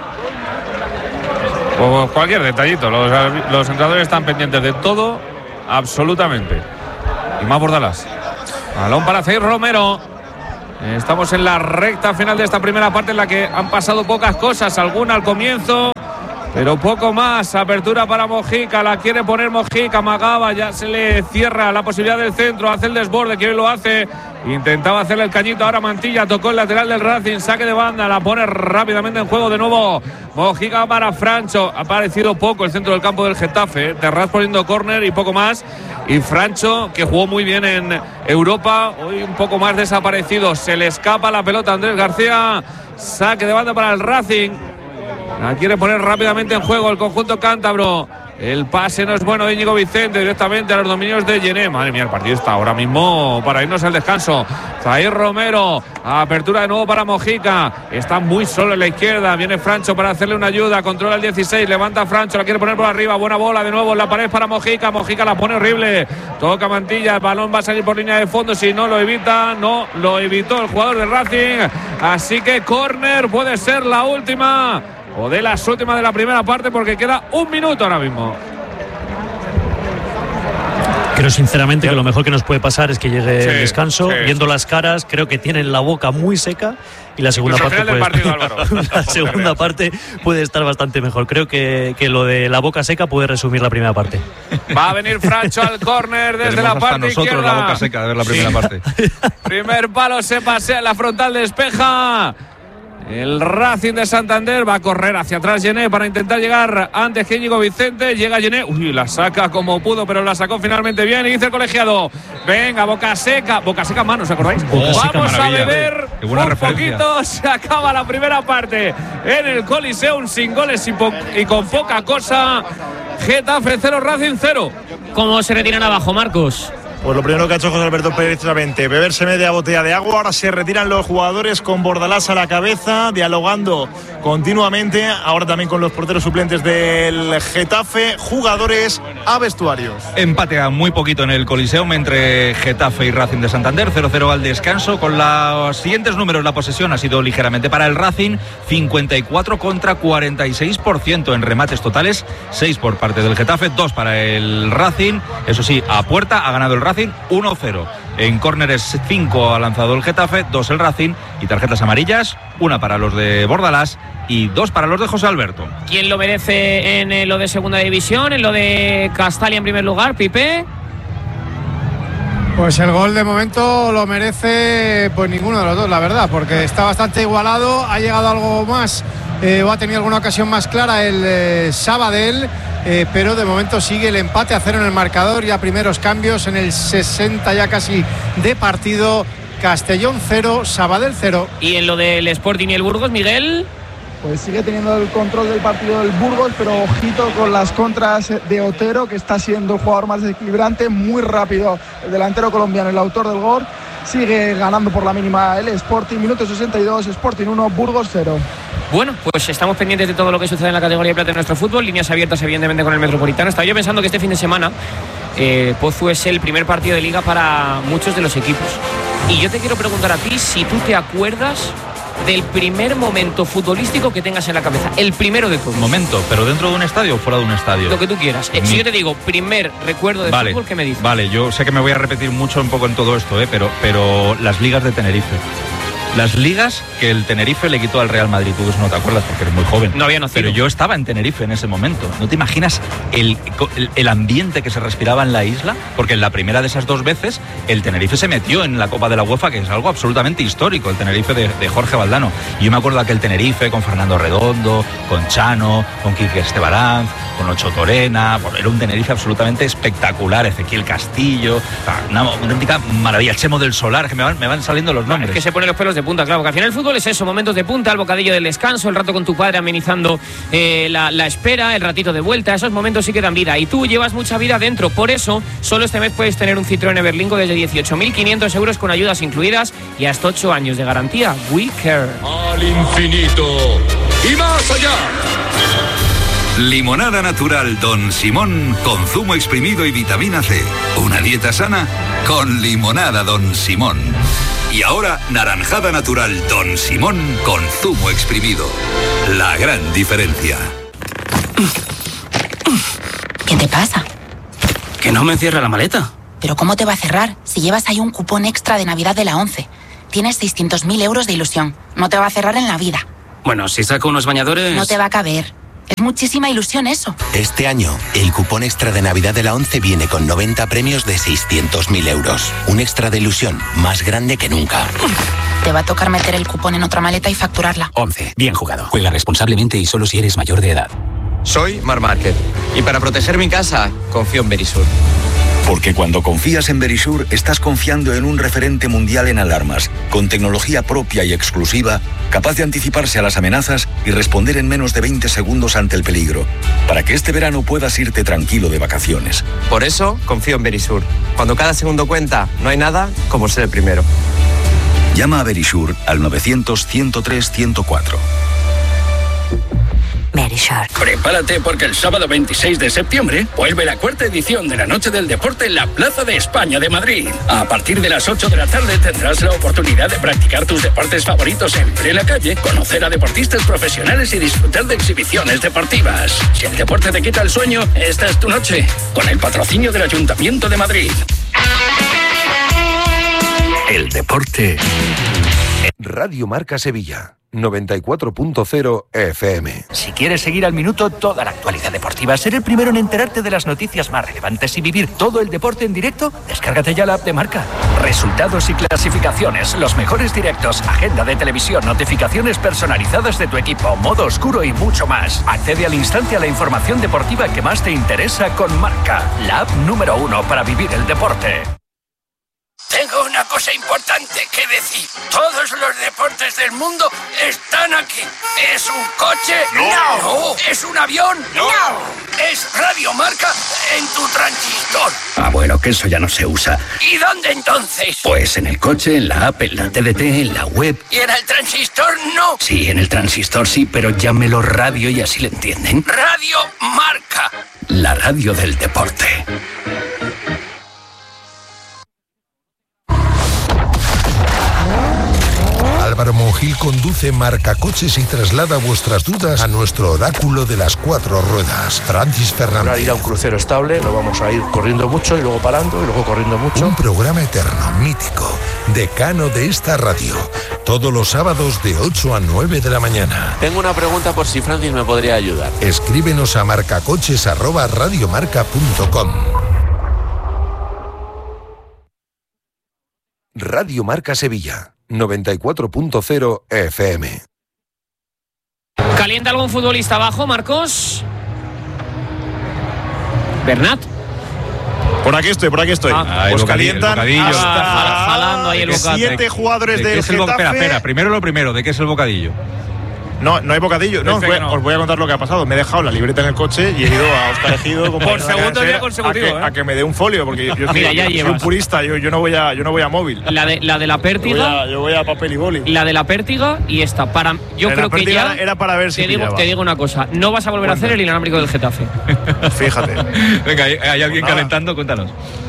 S6: O cualquier detallito, los, los entrenadores están pendientes de todo, absolutamente. Y más Bordalás. Balón para Zaire Romero. Estamos en la recta final de esta primera parte en la que han pasado pocas cosas, alguna al comienzo, pero poco más. Apertura para Mojica, la quiere poner Mojica, amagaba, ya se le cierra la posibilidad del centro, hace el desborde, que hoy lo hace. Intentaba hacerle el cañito, ahora Mantilla, tocó el lateral del Racing, saque de banda, la pone rápidamente en juego de nuevo. Mojica para Francho, ha aparecido poco el centro del campo del Getafe, ¿eh? Terraz poniendo córner y poco más. Y Francho, que jugó muy bien en Europa, hoy un poco más desaparecido. Se le escapa la pelota a Andrés García, saque de banda para el Racing. La quiere poner rápidamente en juego el conjunto cántabro. El pase no es bueno de Íñigo Vicente, directamente a los dominios de Yené. Madre mía, el partido está ahora mismo para irnos al descanso. Zaire Romero, apertura de nuevo para Mojica. Está muy solo en la izquierda. Viene Francho para hacerle una ayuda. Controla el dieciséis, levanta Francho, la quiere poner por arriba. Buena bola de nuevo en la pared para Mojica. Mojica la pone horrible. Toca Mantilla, el balón va a salir por línea de fondo. Si no lo evita, no lo evitó el jugador del Racing. Así que córner puede ser la última. O de las últimas de la primera parte, porque queda un minuto ahora mismo.
S14: Creo sinceramente que lo mejor que nos puede pasar es que llegue
S6: sí,
S14: el descanso.
S6: Sí.
S14: Viendo las caras, creo que tienen la boca muy seca y la segunda parte puede
S6: partido,
S14: estar, la segunda parte puede estar bastante mejor. Creo que, que lo de la boca seca puede resumir la primera parte.
S6: Va a venir Francho al córner desde la parte
S9: nosotros
S6: izquierda.
S9: La boca seca de ver la primera sí. parte.
S6: Primer palo, se pasea, la frontal despeja. El Racing de Santander va a correr hacia atrás Yené para intentar llegar antes que Íñigo Vicente. Llega Yené, uy, la saca como pudo, pero la sacó finalmente bien. Y dice el colegiado, venga, boca seca, boca seca mano, ¿os acordáis?
S14: Boca
S6: Vamos
S14: seca,
S6: a
S14: maravilla.
S6: beber un poquito, se acaba la primera parte en el Coliseum sin goles y, po- y con poca cosa. Getafe cero, Racing cero.
S2: ¿Cómo se retiran abajo, Marcos?
S7: Pues lo primero que ha hecho José Alberto Pérez precisamente beberse media botella de agua. Ahora se retiran los jugadores con Bordalás a la cabeza, dialogando continuamente. Ahora también con los porteros suplentes del Getafe. Jugadores a vestuarios.
S9: Empate a muy poquito en el Coliseum entre Getafe y Racing de Santander. cero cero al descanso. Con los siguientes números, la posesión ha sido ligeramente para el Racing. cincuenta y cuatro contra cuarenta y seis por ciento en remates totales. seis por parte del Getafe, dos para el Racing. Eso sí, a puerta ha ganado el Racing uno cero. En córneres cinco ha lanzado el Getafe, dos el Racing. Y tarjetas amarillas, una para los de Bordalás y dos para los de José Alberto.
S2: ¿Quién lo merece en eh, lo de segunda división? En lo de Castalia en primer lugar, Pipe.
S16: Pues el gol de momento lo merece pues ninguno de los dos, la verdad, porque está bastante igualado. Ha llegado algo más eh, o ha tenido alguna ocasión más clara el eh, Sabadell, eh, pero de momento sigue el empate a cero en el marcador. Ya primeros cambios en el sesenta ya casi de partido. Castellón cero, Sabadell cero.
S2: Y en lo del Sporting y el Burgos, Miguel.
S17: Pues sigue teniendo el control del partido del Burgos, pero ojito con las contras de Otero, que está siendo el jugador más desequilibrante, muy rápido el delantero colombiano, el autor del gol. Sigue ganando por la mínima el Sporting, minuto sesenta y dos, Sporting uno, Burgos cero.
S2: Bueno, pues estamos pendientes de todo lo que sucede en la categoría de plata de nuestro fútbol, líneas abiertas evidentemente con el Metropolitano. Estaba yo pensando que este fin de semana eh, Pozu es el primer partido de liga para muchos de los equipos. Y yo te quiero preguntar a ti si tú te acuerdas del primer momento futbolístico que tengas en la cabeza. El primero de todos.
S9: Momento, pero dentro de un estadio o fuera de un estadio.
S2: Lo que tú quieras. Eh, si yo te digo primer recuerdo de
S9: vale,
S2: fútbol, ¿qué me dices?
S9: Vale, yo sé que me voy a repetir mucho un poco en todo esto, ¿eh? pero, pero las ligas de Tenerife. Las ligas que el Tenerife le quitó al Real Madrid. Tú eso no te acuerdas porque eres muy joven.
S2: No había nacido.
S9: Pero yo estaba en Tenerife en ese momento. ¿No te imaginas el, el, el ambiente que se respiraba en la isla? Porque en la primera de esas dos veces el Tenerife se metió en la Copa de la UEFA, que es algo absolutamente histórico, el Tenerife de, de Jorge Valdano. Y yo me acuerdo de aquel Tenerife con Fernando Redondo, con Chano, con Quique Estebaranz, con Ocho Torena. Era un Tenerife absolutamente espectacular. Ezequiel Castillo, una, una auténtica maravilla. El Chemo del Solar, que me van, me van saliendo los nombres.
S2: Es que se ponen los pelos de punta, claro, porque al final el fútbol es eso, momentos de punta, el bocadillo del descanso, el rato con tu padre amenizando eh, la, la espera, el ratito de vuelta, esos momentos sí que dan vida, y tú llevas mucha vida dentro. Por eso, solo este mes puedes tener un Citroën Everlingo desde dieciocho mil quinientos euros con ayudas incluidas y hasta ocho años de garantía. We care.
S1: Al infinito y más allá.
S20: Limonada natural Don Simón con zumo exprimido y vitamina C. Una dieta sana con limonada Don Simón. Y ahora, naranjada natural Don Simón con zumo exprimido. La gran diferencia.
S22: ¿Qué te pasa?
S23: Que no me cierra la maleta.
S22: ¿Pero cómo te va a cerrar si llevas ahí un cupón extra de Navidad de la ONCE? Tienes seiscientos mil euros de ilusión. No te va a cerrar en la vida.
S23: Bueno, si saco unos bañadores...
S22: No te va a caber. Es muchísima ilusión eso.
S24: Este año, el cupón extra de Navidad de la ONCE viene con noventa premios de seiscientos mil euros. Un extra de ilusión más grande que nunca.
S22: Te va a tocar meter el cupón en otra maleta y facturarla.
S23: ONCE. Bien jugado. Juega responsablemente y solo si eres mayor de edad.
S21: Soy Mar Márquez y para proteger mi casa confío en Verisur.
S25: Porque cuando confías en Verisur, estás confiando en un referente mundial en alarmas, con tecnología propia y exclusiva, capaz de anticiparse a las amenazas y responder en menos de veinte segundos ante el peligro, para que este verano puedas irte tranquilo de vacaciones.
S21: Por eso confío en Verisur. Cuando cada segundo cuenta, no hay nada como ser el primero.
S25: Llama a Verisur al novecientos, ciento tres, ciento cuatro.
S22: Verisur.
S1: Prepárate porque el sábado veintiséis de septiembre vuelve la cuarta edición de la Noche del Deporte en la Plaza de España de Madrid. A partir de las ocho de la tarde tendrás la oportunidad de practicar tus deportes favoritos en plena calle, conocer a deportistas profesionales y disfrutar de exhibiciones deportivas. Si el deporte te quita el sueño, esta es tu noche, con el patrocinio del Ayuntamiento de Madrid.
S20: El deporte.
S5: Radio Marca Sevilla, noventa y cuatro punto cero F M.
S26: Si quieres seguir al minuto toda la actualidad deportiva, ser el primero en enterarte de las noticias más relevantes y vivir todo el deporte en directo, descárgate ya la app de Marca. Resultados y clasificaciones, los mejores directos, agenda de televisión, notificaciones personalizadas de tu equipo, modo oscuro y mucho más. Accede al instante a la información deportiva que más te interesa con Marca, la app número uno para vivir el deporte.
S1: Tengo una cosa importante que decir. Todos los deportes del mundo están aquí. ¿Es un coche? No. No. ¿Es un avión?
S22: No.
S1: ¿Es Radio Marca en tu transistor?
S26: Ah, bueno, que eso ya no se usa.
S1: ¿Y dónde entonces?
S26: Pues en el coche, en la app, en la T D T, en la web.
S1: ¿Y en el transistor no?
S26: Sí, en el transistor sí, pero llámelo radio y así le entienden.
S1: Radio Marca.
S26: La radio del deporte.
S5: Álvaro Monjil conduce Marca Coches y traslada vuestras dudas a nuestro oráculo de las cuatro ruedas, Francis Fernández.
S27: Para ir a un crucero estable no vamos a ir corriendo mucho y luego parando y luego corriendo mucho.
S5: Un programa eterno, mítico, decano de esta radio, todos los sábados de ocho a nueve de la mañana.
S28: Tengo una pregunta por si Francis me podría ayudar.
S5: Escríbenos a marcacoches arroba radiomarca punto com. Radio Marca Sevilla, noventa y cuatro punto cero F M.
S2: ¿Calienta algún futbolista abajo, Marcos? ¿Bernat?
S7: Por aquí estoy, por aquí estoy.
S9: Ah,
S7: pues
S9: el
S7: calientan
S9: bocadillo.
S7: hasta
S2: jalando ahí el bocadillo.
S7: siete jugadores
S9: ¿De
S7: del
S9: qué es el bo-
S7: Getafe.
S9: Espera, espera, primero lo primero, ¿de qué es el bocadillo?
S7: No, no hay bocadillo. No, os,
S9: Dice
S7: voy,
S9: que no.
S7: os voy a contar lo que ha pasado. Me he dejado la libreta en el coche y he ido a Óscar Ejido como
S2: Por
S7: tenía que
S2: segundo
S7: ser,
S2: día consecutivo,
S7: a que,
S2: ¿eh?
S7: a que me dé un folio porque yo, yo
S2: Mira,
S7: soy,
S2: ya
S7: yo soy
S2: llevas.
S7: un purista. Yo, yo no voy a yo no voy a móvil.
S2: La de la de la
S7: Yo voy
S2: pértiga.
S7: a, yo voy a papel y boli.
S2: La de la pértiga y esta. Para, yo
S7: La
S2: creo que
S7: pértiga
S2: ya.
S7: era para ver si
S2: te digo,
S7: pillaba.
S2: te digo una cosa. No vas a volver
S7: Cuenta.
S2: a hacer el inalámbrico del Getafe.
S7: Fíjate.
S9: Venga, ¿hay, hay alguien
S7: Nada.
S9: calentando? Cuéntanos.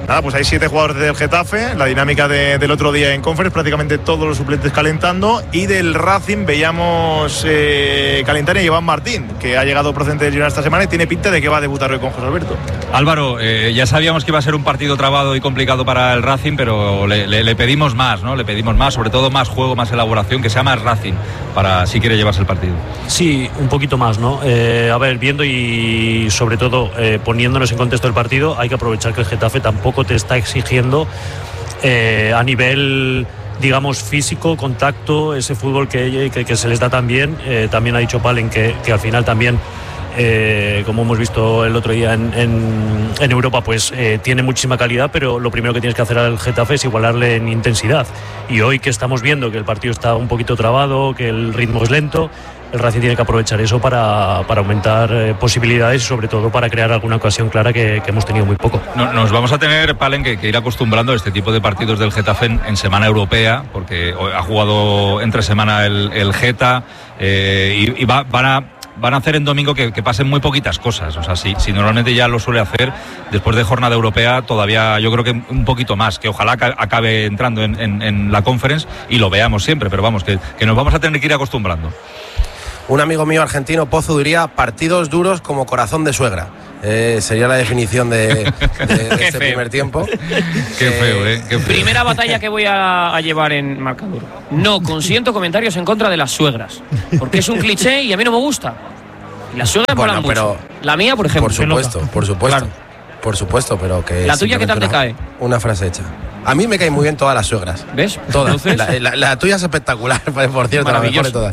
S7: Nada, pues hay siete jugadores del Getafe, la dinámica de, del otro día en Conference, prácticamente todos los suplentes calentando, y del Racing veíamos eh, calentar a Iván Martín, que ha llegado procedente del Girona esta semana y tiene pinta de que va a debutar hoy con José Alberto.
S9: Álvaro, eh, ya sabíamos que iba a ser un partido trabado y complicado para el Racing, pero le, le, le pedimos más, ¿no? Le pedimos más, sobre todo más juego, más elaboración, que sea más Racing, para si quiere llevarse el partido.
S14: Sí, un poquito más, ¿no? Eh, a ver, viendo y sobre todo eh, poniéndonos en contexto del partido, hay que aprovechar que el Getafe tampoco te está exigiendo eh, a nivel, digamos, físico, contacto, ese fútbol que, que, que se les da tan bien. Eh, también ha dicho Palen que, que al final también, eh, como hemos visto el otro día en, en, en Europa, pues eh, tiene muchísima calidad, pero lo primero que tienes que hacer al Getafe es igualarle en intensidad. Y hoy que estamos viendo que el partido está un poquito trabado, que el ritmo es lento, el Racing tiene que aprovechar eso para, para aumentar eh, posibilidades y sobre todo para crear alguna ocasión clara que, que hemos tenido muy poco.
S9: No, nos vamos a tener, Palen, que, que ir acostumbrando a este tipo de partidos del Getafe en, en semana europea, porque ha jugado entre semana el, el Geta eh, y, y va, van a van a hacer en domingo que, que pasen muy poquitas cosas. O sea, si, si normalmente ya lo suele hacer, después de jornada europea todavía yo creo que un poquito más, que ojalá acabe entrando en, en, en la Conference y lo veamos siempre, pero vamos, que, que nos vamos a tener que ir acostumbrando.
S8: Un amigo mío argentino, Pozo, diría partidos duros como corazón de suegra. Eh, sería la definición de, de, de este primer tiempo.
S9: Qué feo, ¿eh? Qué feo.
S2: Primera batalla que voy a, a llevar en marcador. No consiento comentarios en contra de las suegras, porque es un cliché y a mí no me gusta. Y las suegras
S8: bueno,
S2: molan
S8: pero
S2: mucho. La mía, por ejemplo.
S8: Por supuesto, por supuesto.
S2: Claro.
S8: Por supuesto, pero que...
S2: ¿La tuya qué tal te
S8: una,
S2: cae?
S8: Una frase hecha. A mí me caen muy bien todas las suegras.
S2: ¿Ves?
S8: Todas. La, la, la tuya es espectacular, por cierto, la mejor de todas.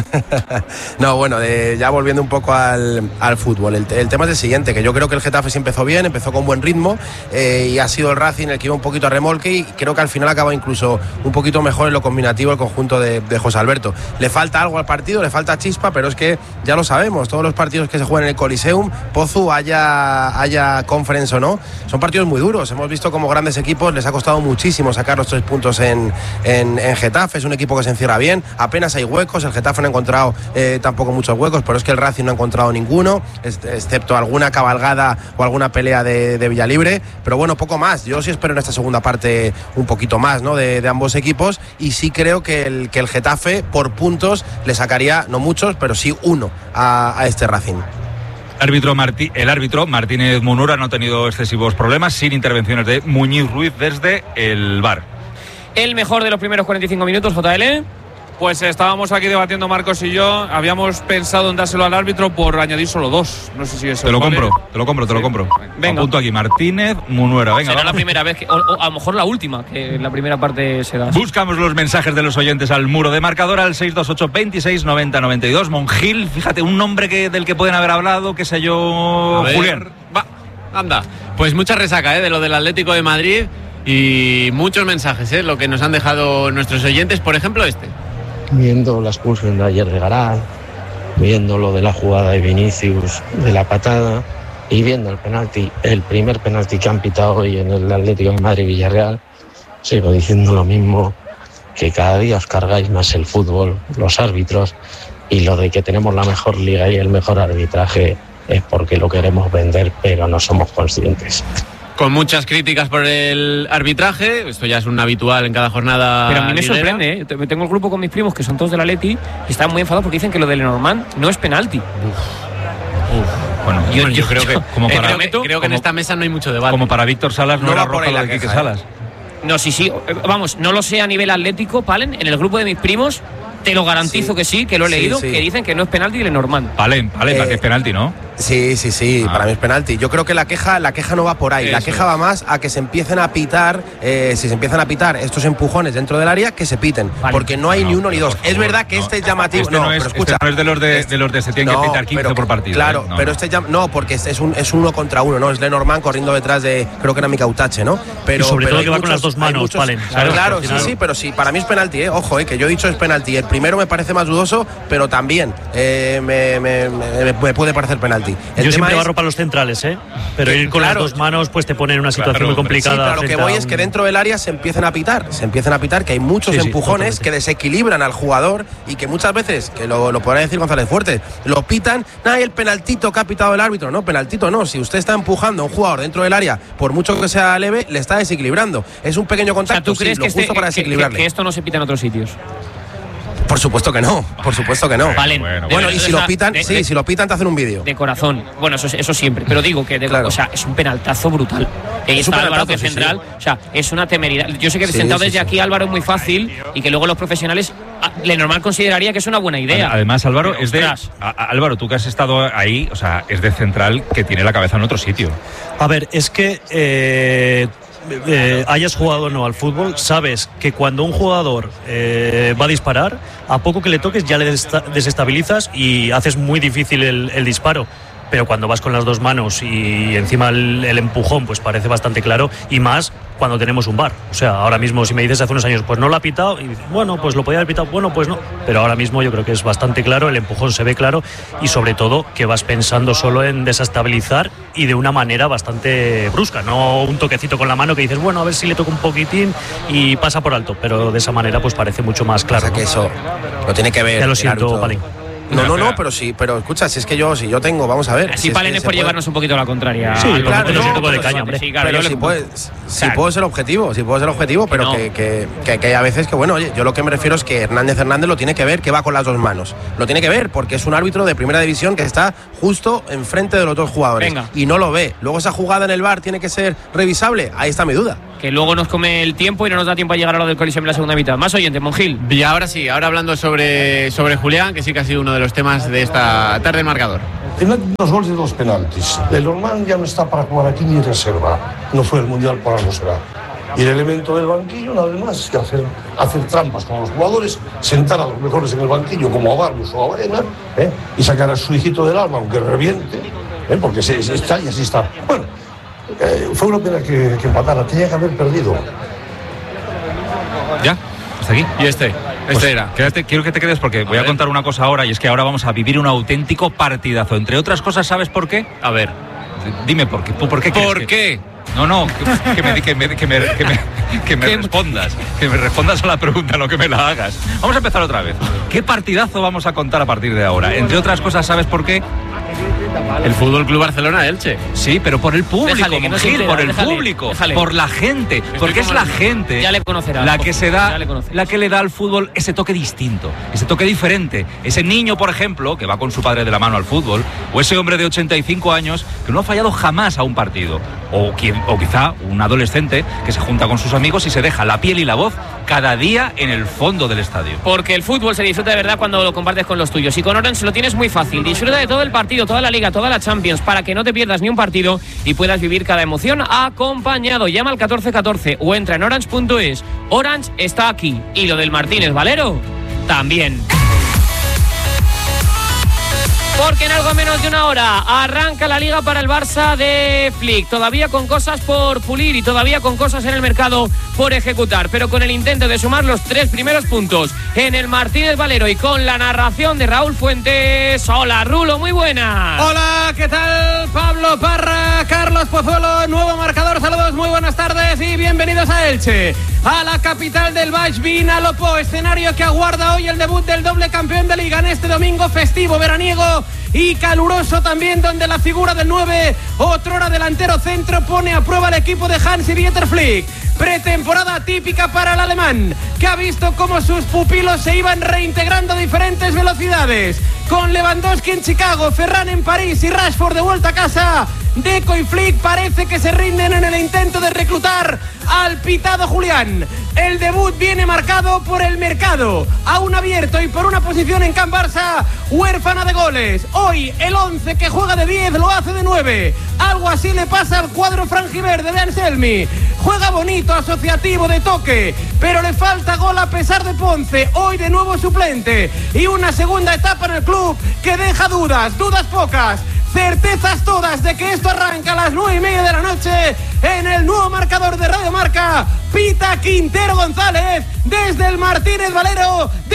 S8: No, bueno, de, ya volviendo un poco al, al fútbol. El, el tema es el siguiente, que yo creo que el Getafe sí empezó bien, empezó con buen ritmo eh, y ha sido el Racing el que iba un poquito a remolque y creo que al final acaba incluso un poquito mejor en lo combinativo el conjunto de, de José Alberto. Le falta algo al partido, le falta chispa, pero es que ya lo sabemos, todos los partidos que se juegan en el Coliseum, Pozu, haya, haya Conference o no, son partidos muy duros. Hemos visto como grandes equipos les ha costado muchísimo sacar los tres puntos en, en, en Getafe. Es un equipo que se encierra bien, apenas hay huecos, el Getafe no ha encontrado eh, tampoco muchos huecos, pero es que el Racing no ha encontrado ninguno, excepto alguna cabalgada o alguna pelea de, de Villalibre, pero bueno, poco más. Yo sí espero en esta segunda parte un poquito más, ¿no? de, de ambos equipos, y sí creo que el, que el Getafe por puntos le sacaría, no muchos, pero sí uno a, a este Racing.
S9: Árbitro Martí, el árbitro Martínez Munura no ha tenido excesivos problemas, sin intervenciones de Muñiz Ruiz desde el V A R.
S2: El mejor de los primeros cuarenta y cinco minutos, J L.
S6: Pues estábamos aquí debatiendo Marcos y yo, habíamos pensado en dárselo al árbitro por añadir solo dos. No sé si eso
S9: Te lo
S6: vale.
S9: compro, te lo compro, te
S6: Sí.
S9: lo compro.
S2: Venga.
S9: Apunto aquí, Martínez Munura. Venga,
S2: Será
S9: vamos.
S2: la primera vez, que, o, o a lo mejor la última, que en la primera parte se da.
S9: Buscamos los mensajes de los oyentes al muro de marcador al seis dos ocho, veintiséis, noventa, noventa y dos. Monjil, fíjate, un nombre que, del que pueden haber hablado, qué sé yo,
S3: A ver,
S9: Julián.
S3: Va, anda. Pues mucha resaca, ¿eh? De lo del Atlético de Madrid y muchos mensajes, ¿eh? Lo que nos han dejado nuestros oyentes, por ejemplo este.
S4: Viendo la expulsión de ayer de Garay, viendo lo de la jugada de Vinicius, de la patada, y viendo el penalti, el primer penalti que han pitado hoy en el Atlético de Madrid-Villarreal, sigo diciendo lo mismo, que cada día os cargáis más el fútbol, los árbitros, y lo de que tenemos la mejor liga y el mejor arbitraje es porque lo queremos vender, pero no somos conscientes.
S3: Con muchas críticas por el arbitraje, esto ya es un habitual en cada jornada.
S2: Pero a mí me
S3: liguera.
S2: sorprende, ¿eh? Tengo el grupo con mis primos que son todos del Atleti y están muy enfadados porque dicen que lo del Lenormand no es penalti.
S9: Bueno,
S2: Yo-
S9: yo,
S2: yo-
S9: creo que
S2: yo-
S9: como
S3: Eh,
S9: para,
S3: creo que, creo que en
S9: como-
S3: esta mesa no hay mucho debate.
S9: como para Víctor Salas no,
S3: No
S9: era
S3: va por
S9: roja
S3: ahí
S9: la
S3: la
S9: de Quique
S3: queja, ¿eh?
S9: Salas.
S2: No, sí, sí. eh, Vamos, no lo sé a nivel atlético, Palen, en el grupo de mis primos, te lo garantizo
S8: Sí.
S2: que sí, que lo he
S8: Sí,
S2: leído,
S8: sí.
S2: que dicen que no es penalti de Lenormand.
S9: Vale, vale,
S8: Eh,
S9: para que es penalti, ¿no?
S8: Sí, sí, sí,
S9: Ah.
S8: para mí es penalti. Yo creo que la queja, la queja no va por ahí. La
S3: Eso
S8: queja
S3: es.
S8: va más a que se empiecen a pitar, eh, si se empiezan a pitar estos empujones dentro del área, que se piten.
S2: Vale.
S8: Porque no hay
S9: No,
S8: ni uno ni
S9: pero
S8: dos.
S9: por
S8: Es
S9: favor,
S8: verdad que
S9: no.
S8: este es llamativo.
S9: Este no, es,
S8: pero escucha.
S9: este no es de los de, de los de se tienen
S8: No,
S9: que pitar quince
S8: pero-
S9: por partido.
S8: Claro,
S9: ¿eh? No,
S8: pero
S9: no.
S8: este llam- no, porque este es un es uno contra uno, ¿no? Es Lenormand corriendo detrás de, creo que era Micautache, ¿no? Pero,
S14: Y sobre
S8: pero
S14: todo
S8: hay
S14: que va con las dos
S8: hay
S14: manos, Palen,
S8: Claro,
S14: ¿sabes?
S8: claro,
S14: Al
S8: sí,
S14: final-
S8: sí, pero sí, para mí es penalti, eh. Ojo, eh, que yo he dicho es penalti. El primero me parece más dudoso, pero también eh, me, me- me- me puede parecer penalti. penalti. El
S14: Yo
S8: tema
S14: siempre
S8: es,
S14: barro para los centrales, ¿eh? Pero ir con
S8: claro,
S14: las dos manos pues te pone en una situación
S8: claro,
S14: muy complicada.
S8: Sí, pero lo que voy
S14: un...
S8: es que dentro del área se empiecen a pitar, se empiezan a pitar, que hay muchos
S14: sí,
S8: empujones
S14: sí,
S8: que desequilibran al jugador y que muchas veces, que lo, lo podrá decir González Fuerte, lo pitan, nada, el penaltito que ha pitado el árbitro. No, penaltito no. Si usted está empujando a un jugador dentro del área, por mucho que sea leve, le está desequilibrando. Es un pequeño contacto,
S2: o sea, ¿tú crees
S8: sí, lo
S2: que,
S8: justo
S2: este,
S8: para
S2: que,
S8: desequilibrarle.
S2: que, que esto no se pita en otros sitios?
S8: Por supuesto que no, por supuesto que no.
S2: Vale,
S8: bueno,
S2: de-
S8: bueno,
S2: de-
S8: y si
S2: de-
S8: lo pitan,
S2: de-
S8: sí,
S2: de-
S8: si lo pitan te hacen un vídeo.
S2: De corazón. Bueno, eso, eso siempre. Pero digo que de,
S8: Claro.
S2: o sea, es un penaltazo brutal. Y
S8: Es un
S2: está Álvaro,
S8: penaltazo,
S2: que es
S8: sí,
S2: central.
S8: sí.
S2: O sea, es una temeridad. Yo sé que
S8: Sí,
S2: sentado
S8: sí,
S2: desde
S8: sí.
S2: aquí Álvaro es muy fácil y que luego los profesionales ah, le normal consideraría que es una buena idea.
S9: Además, Álvaro,
S2: Pero,
S9: es de.
S2: ostras,
S9: a- a- Álvaro, tú que has estado ahí, o sea, es de central que tiene la cabeza en otro sitio.
S14: A ver, es que eh, eh, hayas jugado o no al fútbol, sabes que cuando un jugador eh, va a disparar, a poco que le toques ya le desta- desestabilizas y haces muy difícil el, el disparo. Pero cuando vas con las dos manos y encima el, el empujón, pues parece bastante claro, y más cuando tenemos un V A R. O sea, ahora mismo si me dices hace unos años, pues no lo ha pitado, y bueno, pues lo podía haber pitado, bueno, pues no. Pero ahora mismo yo creo que es bastante claro, el empujón se ve claro y sobre todo que vas pensando solo en desestabilizar y de una manera bastante brusca, no un toquecito con la mano que dices, bueno, a ver si le toco un poquitín y pasa por alto, pero de esa manera pues parece mucho más claro.
S8: O sea, que
S14: ¿no?
S8: eso lo tiene que ver.
S14: Ya lo
S8: el
S14: siento,
S8: árbitro.
S14: Palín.
S8: No, no, no, pero sí, pero escucha, si es que yo, si yo tengo, vamos a ver.
S2: así
S8: si es
S2: Palen
S8: que
S2: es
S8: se
S2: por
S8: puede-
S2: llevarnos un poquito a la contraria.
S8: Sí,
S2: Álvaro,
S8: claro,
S2: te lo
S8: no,
S2: siento por
S8: pero
S2: el caña,
S8: sí,
S2: hombre.
S8: sí,
S2: claro,
S8: pero
S2: yo le-
S8: si puede, si
S2: Claro.
S8: puedo ser objetivo, si puedo ser objetivo, pero
S2: no.
S8: que, que, que, que hay a veces que, bueno, oye, yo lo que me refiero es que Hernández Hernández lo tiene que ver, que va con las dos manos. Lo tiene que ver porque es un árbitro de primera división que está justo enfrente de los dos jugadores.
S2: Venga.
S8: Y no lo ve. Luego esa jugada en el V A R tiene que ser revisable. Ahí está mi duda.
S2: Que luego nos come el tiempo y no nos da tiempo a llegar a lo del Coliseum en la segunda mitad. Más oyentes, Monjil.
S3: Y ahora sí, ahora hablando sobre, sobre Julián, que sí que ha sido uno de los temas de esta tarde en marcador.
S27: Tiene dos goles y dos penaltis. El Norman ya no está para jugar aquí ni reserva. No fue el Mundial, por algo será. Y el elemento del banquillo, nada más que hacer, hacer trampas con los jugadores, sentar a los mejores en el banquillo, como a Barrios o a Baena, ¿eh? y sacar a su hijito del alma, aunque reviente, ¿eh? porque se, se está y así está. Bueno, eh, fue una pena que, que empatara, tenía que haber perdido.
S9: ¿Ya? ¿Hasta aquí?
S3: Y este, este
S9: Pues
S3: era.
S9: quédate, quiero que te quedes porque voy a
S3: ver.
S9: contar una cosa ahora y es que ahora vamos a vivir un auténtico partidazo. Entre otras cosas, ¿sabes por qué?
S3: A ver.
S9: Dime por qué. ¿Por qué? crees
S3: ¿Por
S9: que-
S3: qué?
S9: No, no, que, que me, que me, que me, que me, que me respondas. Que me respondas a la pregunta, no que me la hagas. Vamos a empezar otra vez. ¿Qué partidazo vamos a contar a partir de ahora? Entre otras cosas, ¿sabes por qué?
S3: El Fútbol Club Barcelona Elche.
S9: Sí, pero por el público,
S2: Déjale, que no se
S9: Monjil,
S2: entera,
S9: por el
S2: déjale,
S9: público,
S2: déjale.
S9: por la gente, porque es
S3: como
S9: la
S3: el-
S9: gente
S2: Ya le conocerás.
S9: la que se da,
S2: Ya le conocerás.
S9: la que le da al fútbol ese toque distinto, ese toque diferente. Ese niño, por ejemplo, que va con su padre de la mano al fútbol, o ese hombre de ochenta y cinco años que no ha fallado jamás a un partido, o, quien, o quizá un adolescente que se junta con sus amigos y se deja la piel y la voz cada día en el fondo del estadio.
S2: Porque el fútbol se disfruta de verdad cuando lo compartes con los tuyos. Y con Orange lo tienes muy fácil. Disfruta de todo el partido, toda la liga, toda la Champions, para que no te pierdas ni un partido y puedas vivir cada emoción acompañado. Llama al catorce catorce o entra en orange punto es. Orange está aquí. Y lo del Martínez Valero también. Porque en algo menos de una hora arranca la liga para el Barça de Flick. Todavía con cosas por pulir y todavía con cosas en el mercado por ejecutar. Pero con el intento de sumar los tres primeros puntos en el Martínez Valero y con la narración de Raúl Fuentes. Hola, Rulo, muy buena.
S10: Hola, ¿qué tal? Pablo Parra, Carlos Pozuelo, nuevo marcador. Saludos, muy buenas tardes y bienvenidos a Elche. A la capital del Baix Vinalopó, escenario que aguarda hoy el debut del doble campeón de liga en este domingo festivo veraniego y caluroso también, donde la figura del nueve, otrora delantero centro, pone a prueba el equipo de Hansi-Dieter Flick. Pretemporada típica para el alemán, que ha visto cómo sus pupilos se iban reintegrando a diferentes velocidades. Con Lewandowski en Chicago, Ferran en París y Rashford de vuelta a casa, Deco y Flick parece que se rinden en el intento de reclutar al pitado Julián. El debut viene marcado por el mercado, aún abierto, y por una posición en Can Barça huérfana de goles. Hoy el once que juega de diez lo hace de nueve. Algo así le pasa al cuadro franjiverde de Anselmi. Juega bonito, asociativo, de toque, pero le falta gol a pesar de Ponce, hoy de nuevo suplente. Y una segunda etapa en el club que deja dudas, dudas pocas, certezas todas de que esto arranca a las nueve y media de la noche en el nuevo marcador de Radio Marca. Pita Quintero González desde el Martínez Valero de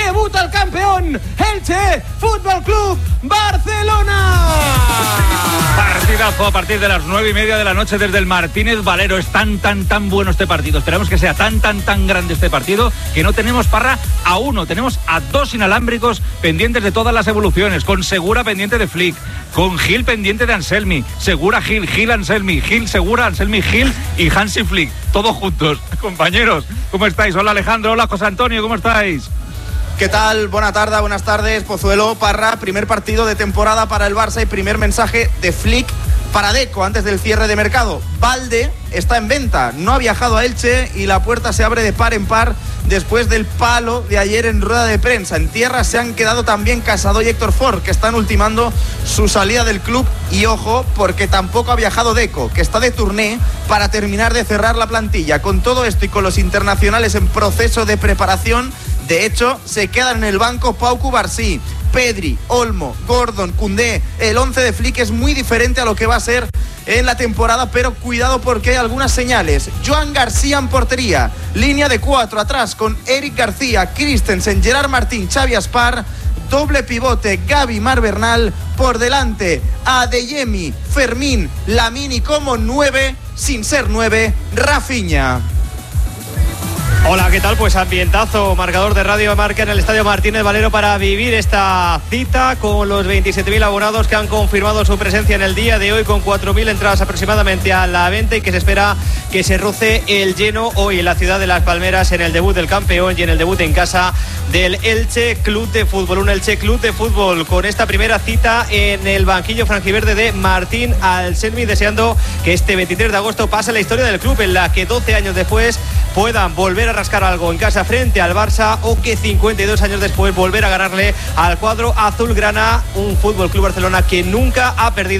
S10: debuta el campeón Elche Fútbol Club Barcelona.
S9: Partidazo a partir de las nueve y media de la noche desde el Martínez Valero. Es tan, tan, tan bueno este partido. Esperamos que sea tan, tan, tan grande este partido que no tenemos, Parra, a uno. Tenemos a dos inalámbricos pendientes de todas las evoluciones. Con Segura pendiente de Flick. Con Gil pendiente de Anselmi. Segura Gil, Gil Anselmi. Gil Segura, Anselmi Gil y Hansi Flick. Todos juntos. Compañeros, ¿cómo estáis? Hola Alejandro, hola José Antonio, ¿cómo estáis?
S21: ¿Qué tal? Buena tarde, buenas tardes, Pozuelo, Parra. Primer partido de temporada para el Barça y primer mensaje de Flick para Deco antes del cierre de mercado. Valde está en venta, no ha viajado a Elche y la puerta se abre de par en par después del palo de ayer en rueda de prensa. En tierra se han quedado también Casado y Héctor Ford, que están ultimando su salida del club. Y ojo, porque tampoco ha viajado Deco, que está de tourné para terminar de cerrar la plantilla. Con todo esto y con los internacionales en proceso de preparación, de hecho, se quedan en el banco Pau Cubarsí, Pedri, Olmo, Gordon, Koundé. El once de Flick es muy diferente a lo que va a ser en la temporada, pero cuidado porque hay algunas señales. Joan García en portería, línea de cuatro atrás con Eric García, Christensen, Gerard Martín, Xavi Aspar, doble pivote Gavi, Mar Bernal, por delante Adeyemi, Fermín, Lamini como nueve, sin ser nueve, Rafinha.
S11: Hola, ¿qué tal? Pues ambientazo, marcador de Radio Marca en el Estadio Martínez Valero para vivir esta cita con los veintisiete mil abonados que han confirmado su presencia en el día de hoy, con cuatro mil entradas aproximadamente a la venta, y que se espera que se roce el lleno hoy en la ciudad de Las Palmeras en el debut del campeón y en el debut en casa del Elche Club de Fútbol. Un Elche Club de Fútbol con esta primera cita en el banquillo franjiverde de Martín Anselmi, deseando que este veintitrés de agosto pase la historia del club, en la que doce años después puedan volver a rascar algo en casa frente al Barça, o que cincuenta y dos años después volver a ganarle al cuadro azulgrana, un Fútbol Club Barcelona que nunca ha perdido